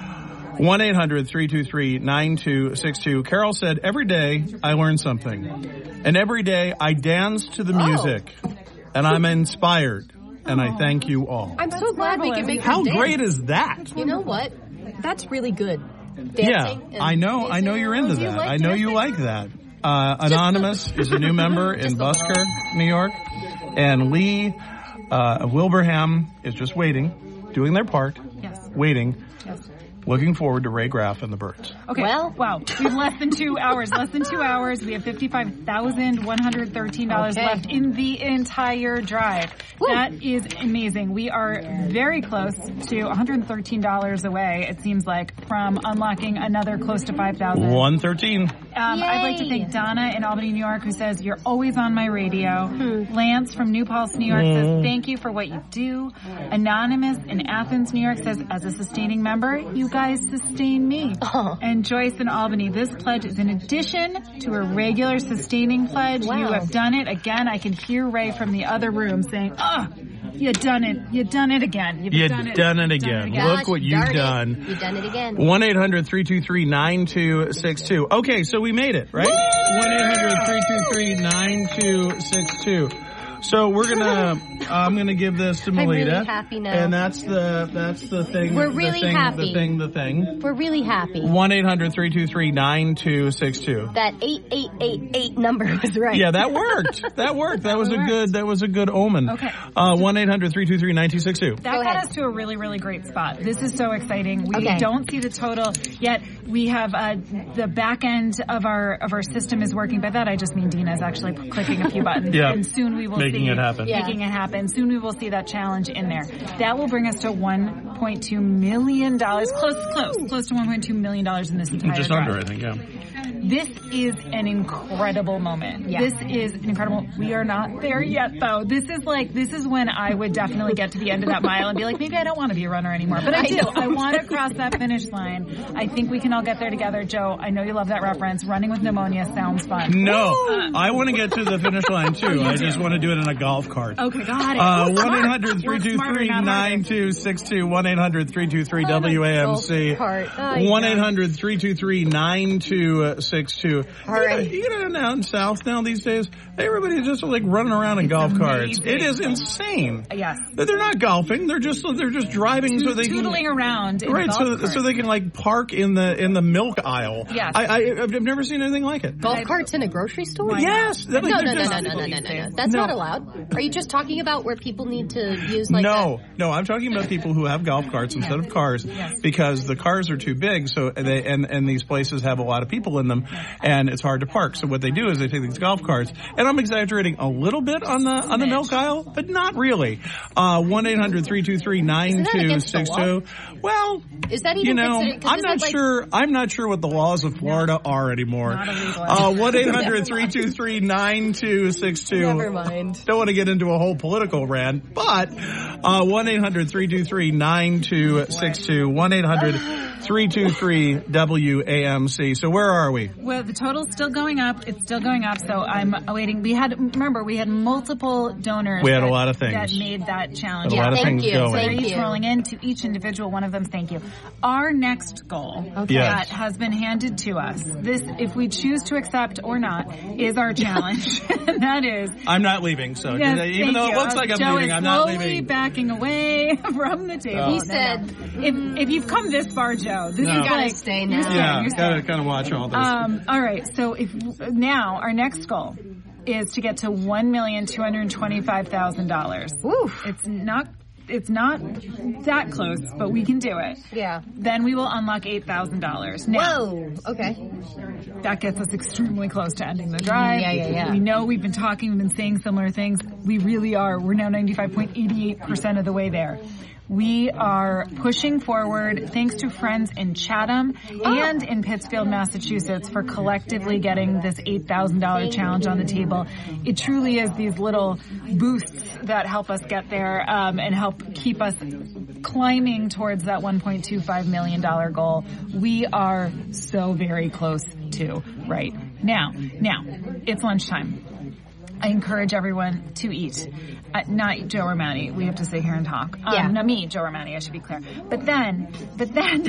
one eight hundred three two three nine two six two. Carol said, every day I learn something. And every day I dance to the Oh. music. And I'm inspired. And I thank you all. I'm so glad we can make How you dance. great is that? You know what? That's really good. Yeah, Dancing and I know. I know dancing. you're into Do you that. like I know you dancing? like that. Uh, Anonymous is a new member in Just a little. Busker, New York. And Lee uh, of Wilbraham is just waiting, doing their part, Yes. waiting, Yes. looking forward to Ray Graff and the Birds. Okay. Well- wow. We have less than two hours. Less than two hours. We have fifty-five thousand one hundred thirteen dollars Okay. left in the entire drive. Woo. That is amazing. We are very close to one hundred thirteen dollars away, it seems like, from unlocking another close to five thousand dollars. one thirteen Um, I'd like to Yay. thank Donna in Albany, New York, who says, you're always on my radio. Hmm. Lance from New Paltz, New York says, thank you for what you do. Anonymous in Athens, New York says, as a sustaining member, you guys sustain me. Oh. And Joyce in Albany, this pledge is in addition to a regular sustaining pledge. Wow. You have done it again. I can hear Ray from the other room saying, ah, you done it. You done it again. You've You done it. done it You've again. done Look what Gosh you've darn it. done. You've done it again. one eight hundred three two three nine two six two. Okay, so we made it, right? one eight hundred three two three nine two six two. So we're gonna, I'm gonna give this to I'm Melita. really happy now. And that's the, that's the thing. We're the really thing, happy. The thing, the thing. We're really happy. one eight hundred three two three nine two six two. That eight eight eight eight number was right. Yeah, that worked. That worked. That was a worked. good, that was a good omen. Okay. Uh, one eight hundred three two three nine two six two. That Go got ahead. us to a really, really great spot. This is so exciting. We Okay. don't see the total yet. We have uh, the back end of our of our system is working. By that, I just mean Dina is actually clicking a few buttons, Yeah. and soon we will Making see it happen. Yeah. making it happen. Soon we will see that challenge in there. That will bring us to one point two million dollars. Close, close, close to one point two million dollars in this entire Just drive. under, I think, yeah. This is an incredible moment. Yeah. This is an incredible. We are not there yet, though. This is like, this is when I would definitely get to the end of that mile and be like, maybe I don't want to be a runner anymore. But I do. I know. I want to cross that finish line. I think we can all get there together. Joe, I know you love that reference. Running with pneumonia sounds fun. No, I want to get to the finish line, too. I just want to do it in a golf cart. Okay, got it. Uh, Work one eight hundred three two three nine two six two, one eight hundred three two three W A M C, one eight hundred three two three nine two six two. All right. You know, down south now these days, everybody's just like running around in golf carts. amazing. It is insane. Yes. They're not golfing. They're just they're just driving so they can Tootling around in right golf so carts. so they can like park in the in the milk aisle. Yes. I, I I've never seen anything like it. Golf carts in a grocery store? Yes. No, They're no, no, just- no, no, no, no, no. That's No. not allowed. Are you just talking about where people need to use like no, no, I'm talking about people who have golf carts instead of cars Yes. because the cars are too big. So they and and these places have a lot of people in them, and it's hard to park. So what they do is they take these golf carts, and I'm exaggerating a little bit on the on the milk aisle, but not really. Uh, one eight hundred three two three nine two six two. Well, Is that you even know, considered? 'Cause I'm isn't not like- sure. I'm not sure what the laws of Florida are anymore. Not illegal. Uh, one eight hundred three two three nine two six two. Never mind. Don't want to get into a whole political rant, but uh, one eight hundred three two three nine two six two, one eight hundred three two three W A M C. So where are we? Well, the total's still going up. It's still going up. So I'm awaiting. We had, remember, we had multiple donors. We had a that, lot of things. that made that challenge. A lot of thank things you, going. They're thank each you. rolling in to each individual one of them. Thank you. Our next goal Yes. that has been handed to us, this, if we choose to accept or not, is our challenge. And that is. I'm not leaving, so Yes, even thank though you. it looks like I'm Joe leaving, is I'm not slowly leaving. backing away from the table. He No, said, no. if if you've come this far, Joe, this No. is You gotta like stay you're now. staying, Yeah, you're gotta staying. kind of watch all this. Um, all right. So if now our next goal is to get to one million two hundred twenty-five thousand dollars. Oof. It's not. It's not that close, but we can do it. Yeah. Then we will unlock eight thousand dollars. Now, Whoa. Okay. that gets us extremely close to ending the drive. Yeah, yeah, yeah. We know we've been talking, we've been saying similar things. We really are. We're now ninety-five point eight eight percent of the way there. We are pushing forward thanks to friends in Chatham and in Pittsfield, Massachusetts for collectively getting this eight thousand dollars challenge on the table. It truly is these little boosts that help us get there um, and help keep us climbing towards that one point two five million dollars goal. We are so very close to right now. Now, it's lunchtime. I encourage everyone to eat. Uh, not Joe or Maddie. We have to sit here and talk. Um, Yeah. Not me, Joe or Maddie, I should be clear. But then, but then,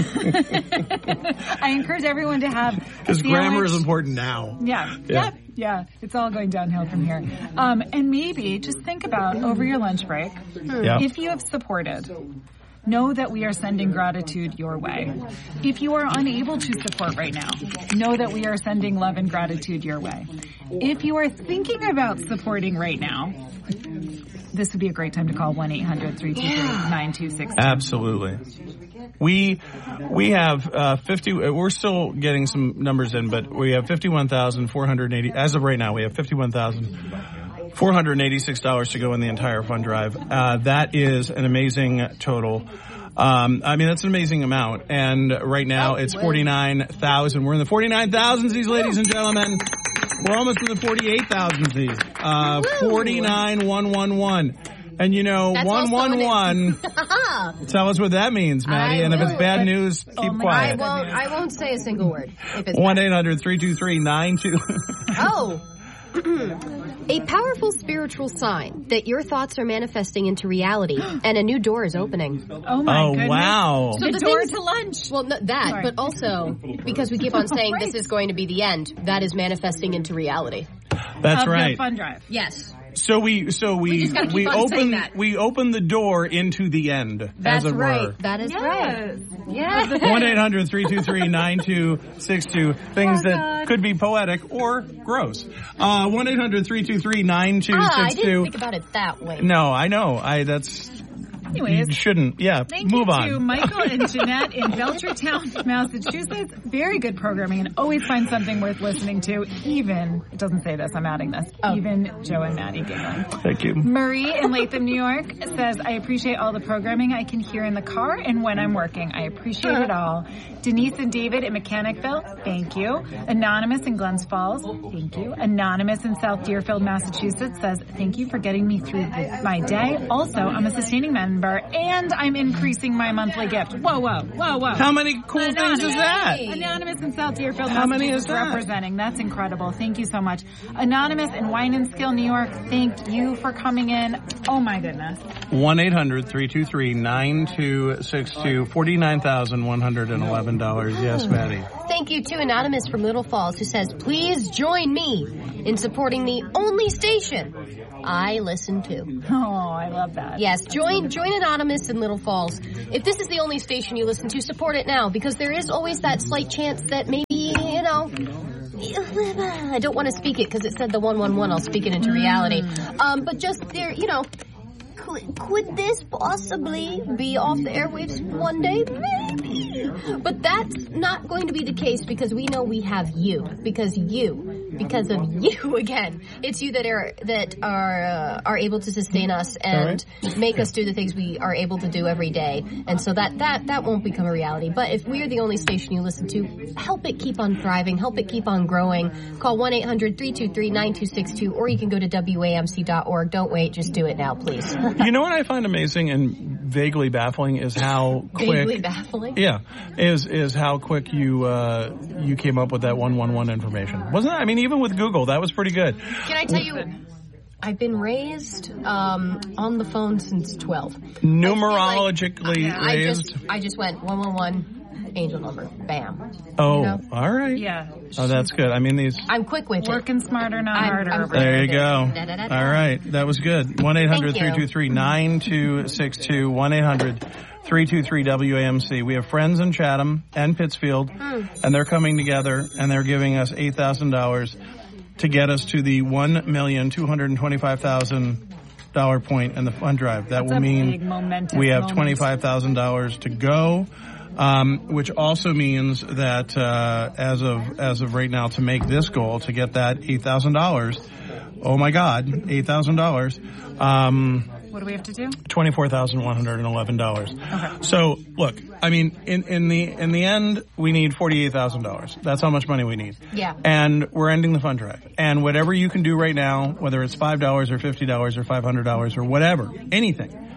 I encourage everyone to have a Because grammar sandwich. is important now. Yeah. Yeah. Yep. Yeah. It's all going downhill from here. Um, and maybe just think about over your lunch break, Yeah. if you have supported, know that we are sending gratitude your way. If you are unable to support right now, know that we are sending love and gratitude your way. If you are thinking about supporting right now, this would be a great time to call one eight hundred three two three nine two six two. Absolutely. We we have uh, fifty. We're still getting some numbers in, but we have fifty-one thousand four hundred eighty. As of right now, we have fifty-one thousand four hundred eighty-six dollars to go in the entire fund drive. Uh, that is an amazing total. Um, I mean, that's an amazing amount. And right now, it's forty-nine thousand. We're in the forty-nine thousands, ladies and gentlemen. We're almost in the forty-eight thousands. Uh, forty-nine one one one. And you know, That's one also one one. Tell us what that means, Maddie. I and if it's will. bad news, keep Oh my I quiet. won't. I won't say a single word. If it's One eight hundred three two three nine two. Oh. A powerful spiritual sign that your thoughts are manifesting into reality and a new door is opening. Oh my Oh goodness. wow! The, the door things- to lunch. Well, no, that, Sorry. but also because we keep on saying Right. this is going to be the end, that is manifesting into reality. That's of right. the fun drive. Yes. So we so we We just gotta keep we on saying open that. we open the door into the end, That's as it right. were. That is right. Yes. Yes. One eight hundred three two three nine two six two. Things Oh, that God. could be poetic or gross. Uh, one eight hundred three two three nine two Ah, I six didn't two. think about it that way. No, I know. I that's Anyways, you shouldn't. Yeah, thank move you on. to Michael and Jeanette in Belchertown, Massachusetts. Very good programming, and always find something worth listening to. Even, it doesn't say this, I'm adding this, oh. even Joe and Maddie giggling. Thank you. Marie in Latham, New York says, I appreciate all the programming I can hear in the car and when I'm working. I appreciate it all. Denise and David in Mechanicville, thank you. Anonymous in Glens Falls, thank you. Anonymous in South Deerfield, Massachusetts says, thank you for getting me through the, my day. Also, I'm a sustaining member and I'm increasing my monthly gift. Whoa, whoa, whoa, whoa. How many cool Anonymous. things is that? Anonymous in South Deerfield, How many Massachusetts is that? representing. That's incredible. Thank you so much. Anonymous in Wine and Skill, New York, thank you for coming in. Oh my goodness. one eight hundred three two three nine two six two, forty-nine thousand one hundred eleven dollars. Yes, Maddie. Thank you to Anonymous from Little Falls who says, please join me in supporting the only station I listen to. Oh, I love that. Yes, join join Anonymous in Little Falls. If this is the only station you listen to, support it now, because there is always that slight chance that maybe, you know, I don't want to speak it because it said the one one one. I'll speak it into reality. Um, but just there, you know, could, could this possibly be off the airwaves one day? Maybe. But that's not going to be the case because we know we have you. Because you, because of you again, it's you that are that are uh, are able to sustain us and right. make us do the things we are able to do every day. And so that that that won't become a reality. But if we're the only station you listen to, help it keep on thriving, help it keep on growing. Call one eight hundred three two three nine two six two, or you can go to W A M C dot org. Don't wait, just do it now, please. You know what I find amazing and vaguely baffling is how quick. Vaguely baffling. Yeah, is is how quick you uh, you came up with that one one one information, wasn't it? I mean, even with Google, that was pretty good. Can I tell you? I've been raised um, on the phone since twelve. Numerologically I like, raised. I just, I just went one one one, angel number, bam. Oh, you know? all right. Yeah. Oh, that's good. I mean, these. I'm quick with Working it. smarter, not I'm, harder. I'm over There you go. Da, da, da, da. All right, that was good. one eight hundred three two three nine two six two, one eight hundred three two three W A M C. We have friends in Chatham and Pittsfield, mm. and they're coming together, and they're giving us eight thousand dollars to get us to the one million two hundred twenty-five thousand dollars point in the fund drive. That That's will mean we have moment. twenty-five thousand dollars to go. Um, which also means that uh, as of as of right now, to make this goal, to get that eight thousand dollars, oh my God, eight thousand dollars. Um, what do we have to do? Twenty-four thousand one hundred and eleven dollars. Okay. So look, I mean, in in the in the end, we need forty-eight thousand dollars. That's how much money we need. Yeah. And we're ending the fund drive. And whatever you can do right now, whether it's five dollars or fifty dollars or five hundred dollars or whatever, anything,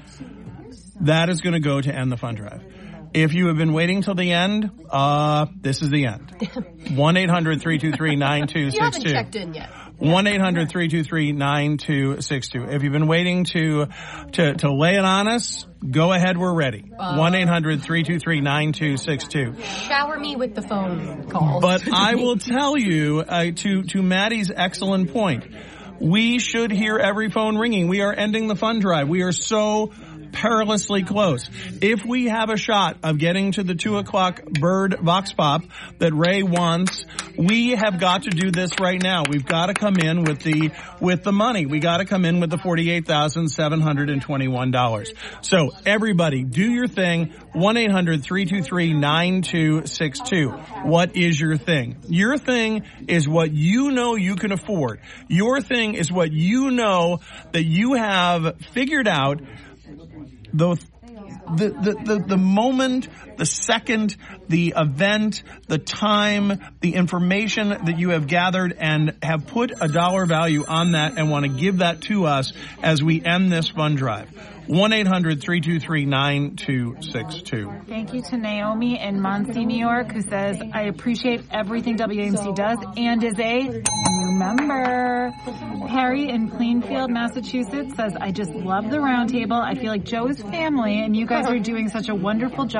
that is going to go to end the fund drive. If you have been waiting till the end, uh, this is the end. one eight hundred three two three nine two six two. You haven't checked in yet. one eight hundred three two three nine two six two. If you've been waiting to, to, to lay it on us, go ahead, we're ready. one eight hundred three two three nine two six two. Shower me with the phone calls. But I will tell you, uh, to, to Maddie's excellent point, we should hear every phone ringing. We are ending the fund drive. We are so perilously close. If we have a shot of getting to the two o'clock bird vox pop that Ray wants, we have got to do this right now. We've got to come in with the with the money. We got to come in with the forty-eight thousand seven hundred twenty-one dollars. So everybody, do your thing. one eight hundred three two three nine two six two. What is your thing? Your thing is what you know you can afford. Your thing is what you know that you have figured out. The, the, the, the, the moment, the second, the event, the time, the information that you have gathered and have put a dollar value on that and want to give that to us as we end this fund drive. one eight hundred three two three nine two six two. Thank you to Naomi in Muncie, New York, who says, I appreciate everything W A M C does and is a new member. Harry in Plainfield, Massachusetts says, I just love the roundtable. I feel like Joe is family and you guys are doing such a wonderful job. Oh,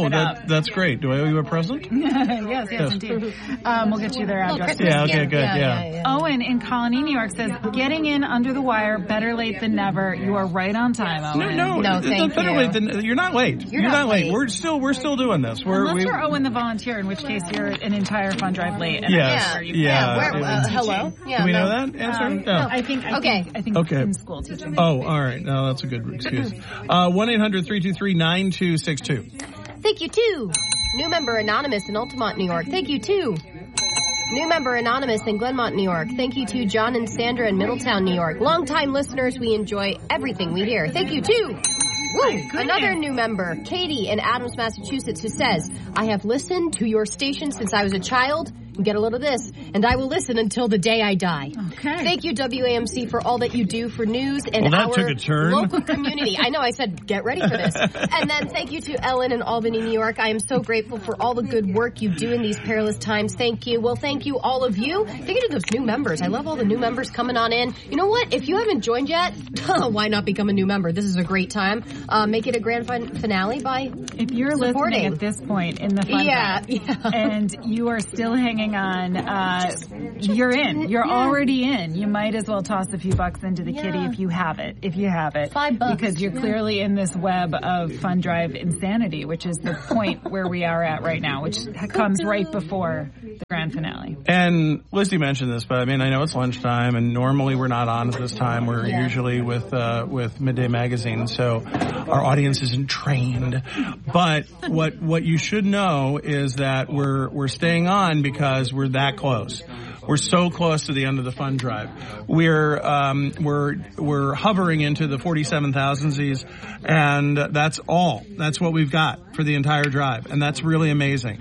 it that, up. that's great. Do I owe you a present? yes, yes, yes, indeed. Um, we'll get you their address. Yeah, okay, good, Yeah, yeah. yeah, yeah. Owen in Colony, New York says, getting in under the wire, better late than never. You are right on time, Owen. No, no, No, it's thank better you. late than, you're not late. You're, not not late. late. We're still, we're still doing this. We're, Unless we, you're Owen the volunteer, in which case you're an entire fund drive late. And Yes, I'm sure you yeah. Yeah, where, it uh, was- hello? Yeah, Do we know no. that answer? Um, No. I think, I Okay. think, I think Okay. in school teaching. Oh, all right. No, that's a good excuse. Uh, one eight hundred three two three nine two six two. Thank you, too. New member Anonymous in Altamont, New York. Thank you, too. New member Anonymous in Glenmont, New York. Thank you to John and Sandra in Middletown, New York. Longtime listeners, we enjoy everything we hear. Thank you, too. Woo! Another new member, Katie in Adams, Massachusetts, who says, I have listened to your station since I was a child. And get a load of this. And I will listen until the day I die. Okay. Thank you, W A M C, for all that you do for news and Well, that our took a turn. local community. I know, I said, get ready for this. And then thank you to Ellen in Albany, New York. I am so grateful for all the good work you do in these perilous times. Thank you. Well, thank you, all of you. Thank you to those new members. I love all the new members coming on in. You know what? If you haven't joined yet, why not become a new member? This is a great time. Uh, make it a grand fin- finale by If you're supporting. listening at this point in the fund Yeah, drive, yeah. and you are still hanging on, uh, you're in. You're already in. You might as well toss a few bucks into the kitty Yeah. if you have it. If you have it. Five bucks. Because you're clearly in this web of fund drive insanity, which is the point where we are at right now, which comes right before the grand finale. And Lizzie mentioned this, but I mean, I know it's lunchtime, and normally we're not on at this time. We're Yeah. usually with uh, with Midday Magazine, so our audience isn't trained. But what what you should know is that we're we're staying on because we're that close. We're so close to the end of the fund drive. We're um, we're we're hovering into the forty-seven thousands, and that's all. That's what we've got for the entire drive, and that's really amazing.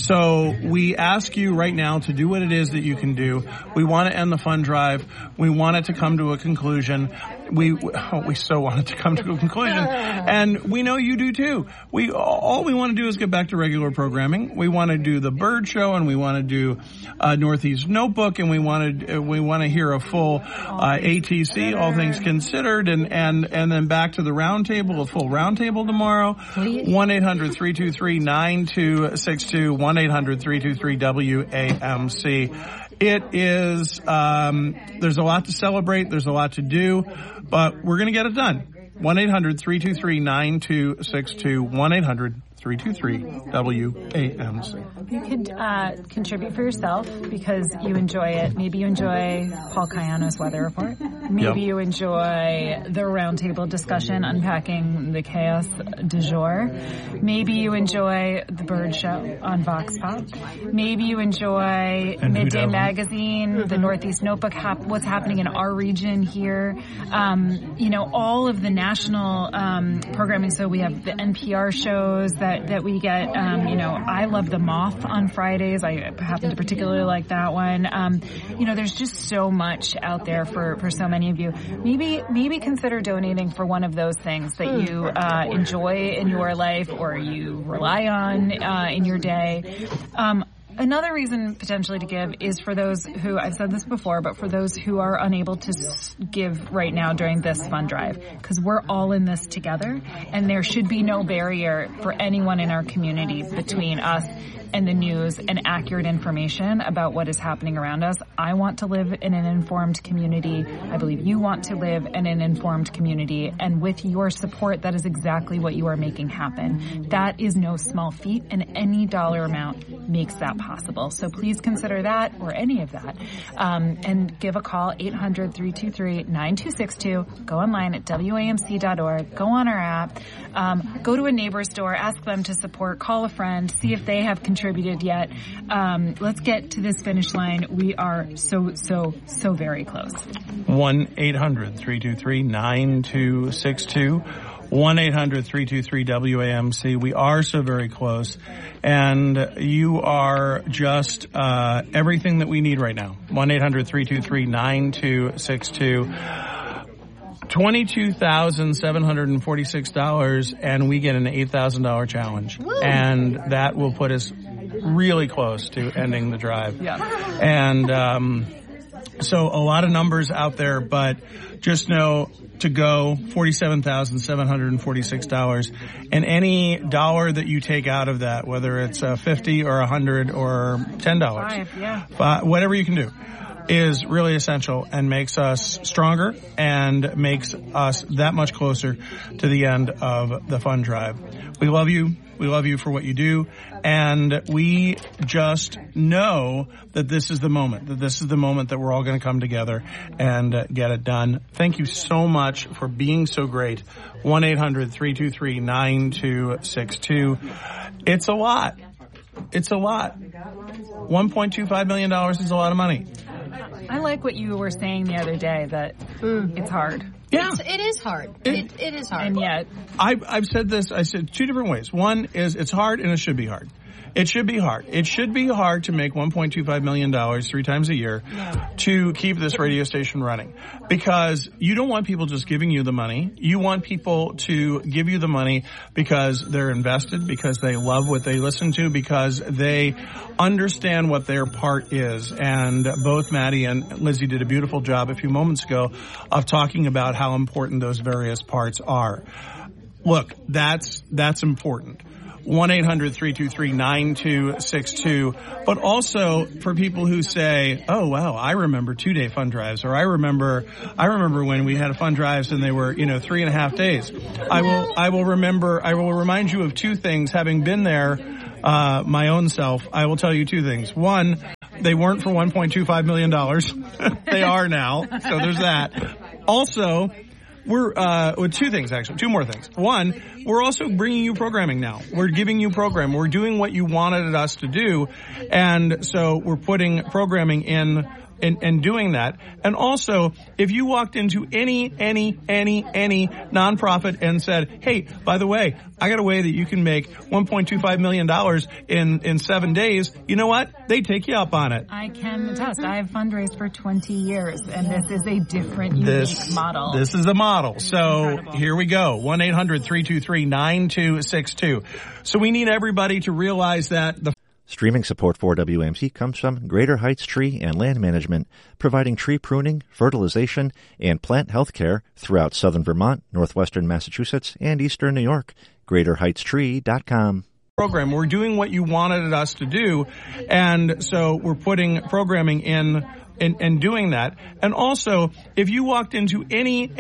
So we ask you right now to do what it is that you can do. We want to end the fund drive. We want it to come to a conclusion. We oh, we so want it to come to a conclusion, and we know you do too. We all we want to do is get back to regular programming. We want to do the Bird Show, and we want to do uh, Northeast Notebook, and we want to we want to hear a full uh, A T C, All Things Considered, and and and then back to the roundtable, a full roundtable tomorrow. One eight hundred three two three nine two six two. One eight hundred three two three W A M C. It is, um, there's a lot to celebrate, there's a lot to do, but we're going to get it done. one eight hundred three two three nine two six two. one eight hundred three two three W A M C. You could uh, contribute for yourself because you enjoy it. Maybe you enjoy Paul Cayano's weather report. Maybe Yep. you enjoy the roundtable discussion unpacking the chaos du jour. Maybe you enjoy the Bird Show on Vox Pop. Maybe you enjoy And who Midday doesn't? Magazine, the Northeast Notebook, hap- what's happening in our region here. Um, you know, all of the national um, programming. So we have the N P R shows that, that we get. Um, you know, I love The Moth on Fridays. I happen to particularly like that one. Um, you know, there's just so much out there for, for so many of you. Maybe maybe consider donating for one of those things that you uh, enjoy in your life or you rely on uh, in your day. Um, Another reason potentially to give is for those who, I've said this before, but for those who are unable to s- give right now during this fund drive, because we're all in this together, and there should be no barrier for anyone in our community between us and the news and accurate information about what is happening around us. I want to live in an informed community. I believe you want to live in an informed community, and with your support, that is exactly what you are making happen. That is no small feat, and any dollar amount makes that possible. So please consider that or any of that. Um, and give a call, eight hundred three two three nine two six two. Go online at W A M C dot org. Go on our app. Um, go to a neighbor's store. Ask them to support. Call a friend. See if they have contributed yet. Um, let's get to this finish line. We are so, so, so very close. one eight hundred three two three nine two six two. one eight hundred three two three W A M C. We are so very close. And you are just uh, everything that we need right now. one eight hundred three two three nine two six two. twenty-two thousand seven hundred forty-six dollars, and we get an eight thousand dollars challenge. Woo. And that will put us really close to ending the drive. Yeah. And um, So a lot of numbers out there, but just know to go forty-seven thousand seven hundred forty-six dollars. And any dollar that you take out of that, whether it's uh, fifty or one hundred or ten dollars, Five, yeah. uh, whatever you can do, is really essential and makes us stronger and makes us that much closer to the end of the fund drive. We love you. We love you for what you do. And we just know that this is the moment, that this is the moment that we're all going to come together and uh, get it done. Thank you so much for being so great. one eight hundred three two three nine two six two. It's a lot. It's a lot. one point two five million dollars is a lot of money. I like what you were saying the other day, that mm. it's hard. Yeah. It's, it is hard. It, it, it is hard. And yet. I've, I've said this, I said two different ways. One is it's hard and it should be hard. It should be hard. It should be hard to make one point two five million dollars three times a year to keep this radio station running. Because you don't want people just giving you the money. You want people to give you the money because they're invested, because they love what they listen to, because they understand what their part is. And both Maddie and Lizzie did a beautiful job a few moments ago of talking about how important those various parts are. Look, that's, that's important. one eight hundred three two three nine two six two. But also for people who say, oh, wow, I remember two-day fund drives, or I remember, I remember when we had a fund drives and they were, you know, three and a half days. I will, I will remember, I will remind you of two things. Having been there, uh, my own self, I will tell you two things. One, they weren't for one point two five million dollars. They are now. So there's that. Also, We're, uh, with two things, actually, two more things. One, we're also bringing you programming now. We're giving you program. We're doing what you wanted us to do. And so we're putting programming in, in, and doing that. And also, if you walked into any, any, any, any nonprofit and said, hey, by the way, I got a way that you can make one point two five million dollars in, in seven days, you know what? They take you up on it. I can attest. I have fundraised for twenty years, and this is a different, unique this, model. This is a model. So incredible. Here we go. one eight hundred three two three nine two six two. So we need everybody to realize that the Streaming support for W A M C comes from Greater Heights Tree and Land Management, providing tree pruning, fertilization, and plant health care throughout southern Vermont, northwestern Massachusetts, and eastern New York. greater heights tree dot com. Program. We're doing what you wanted us to do, and so we're putting programming in and, and doing that. And also, if you walked into any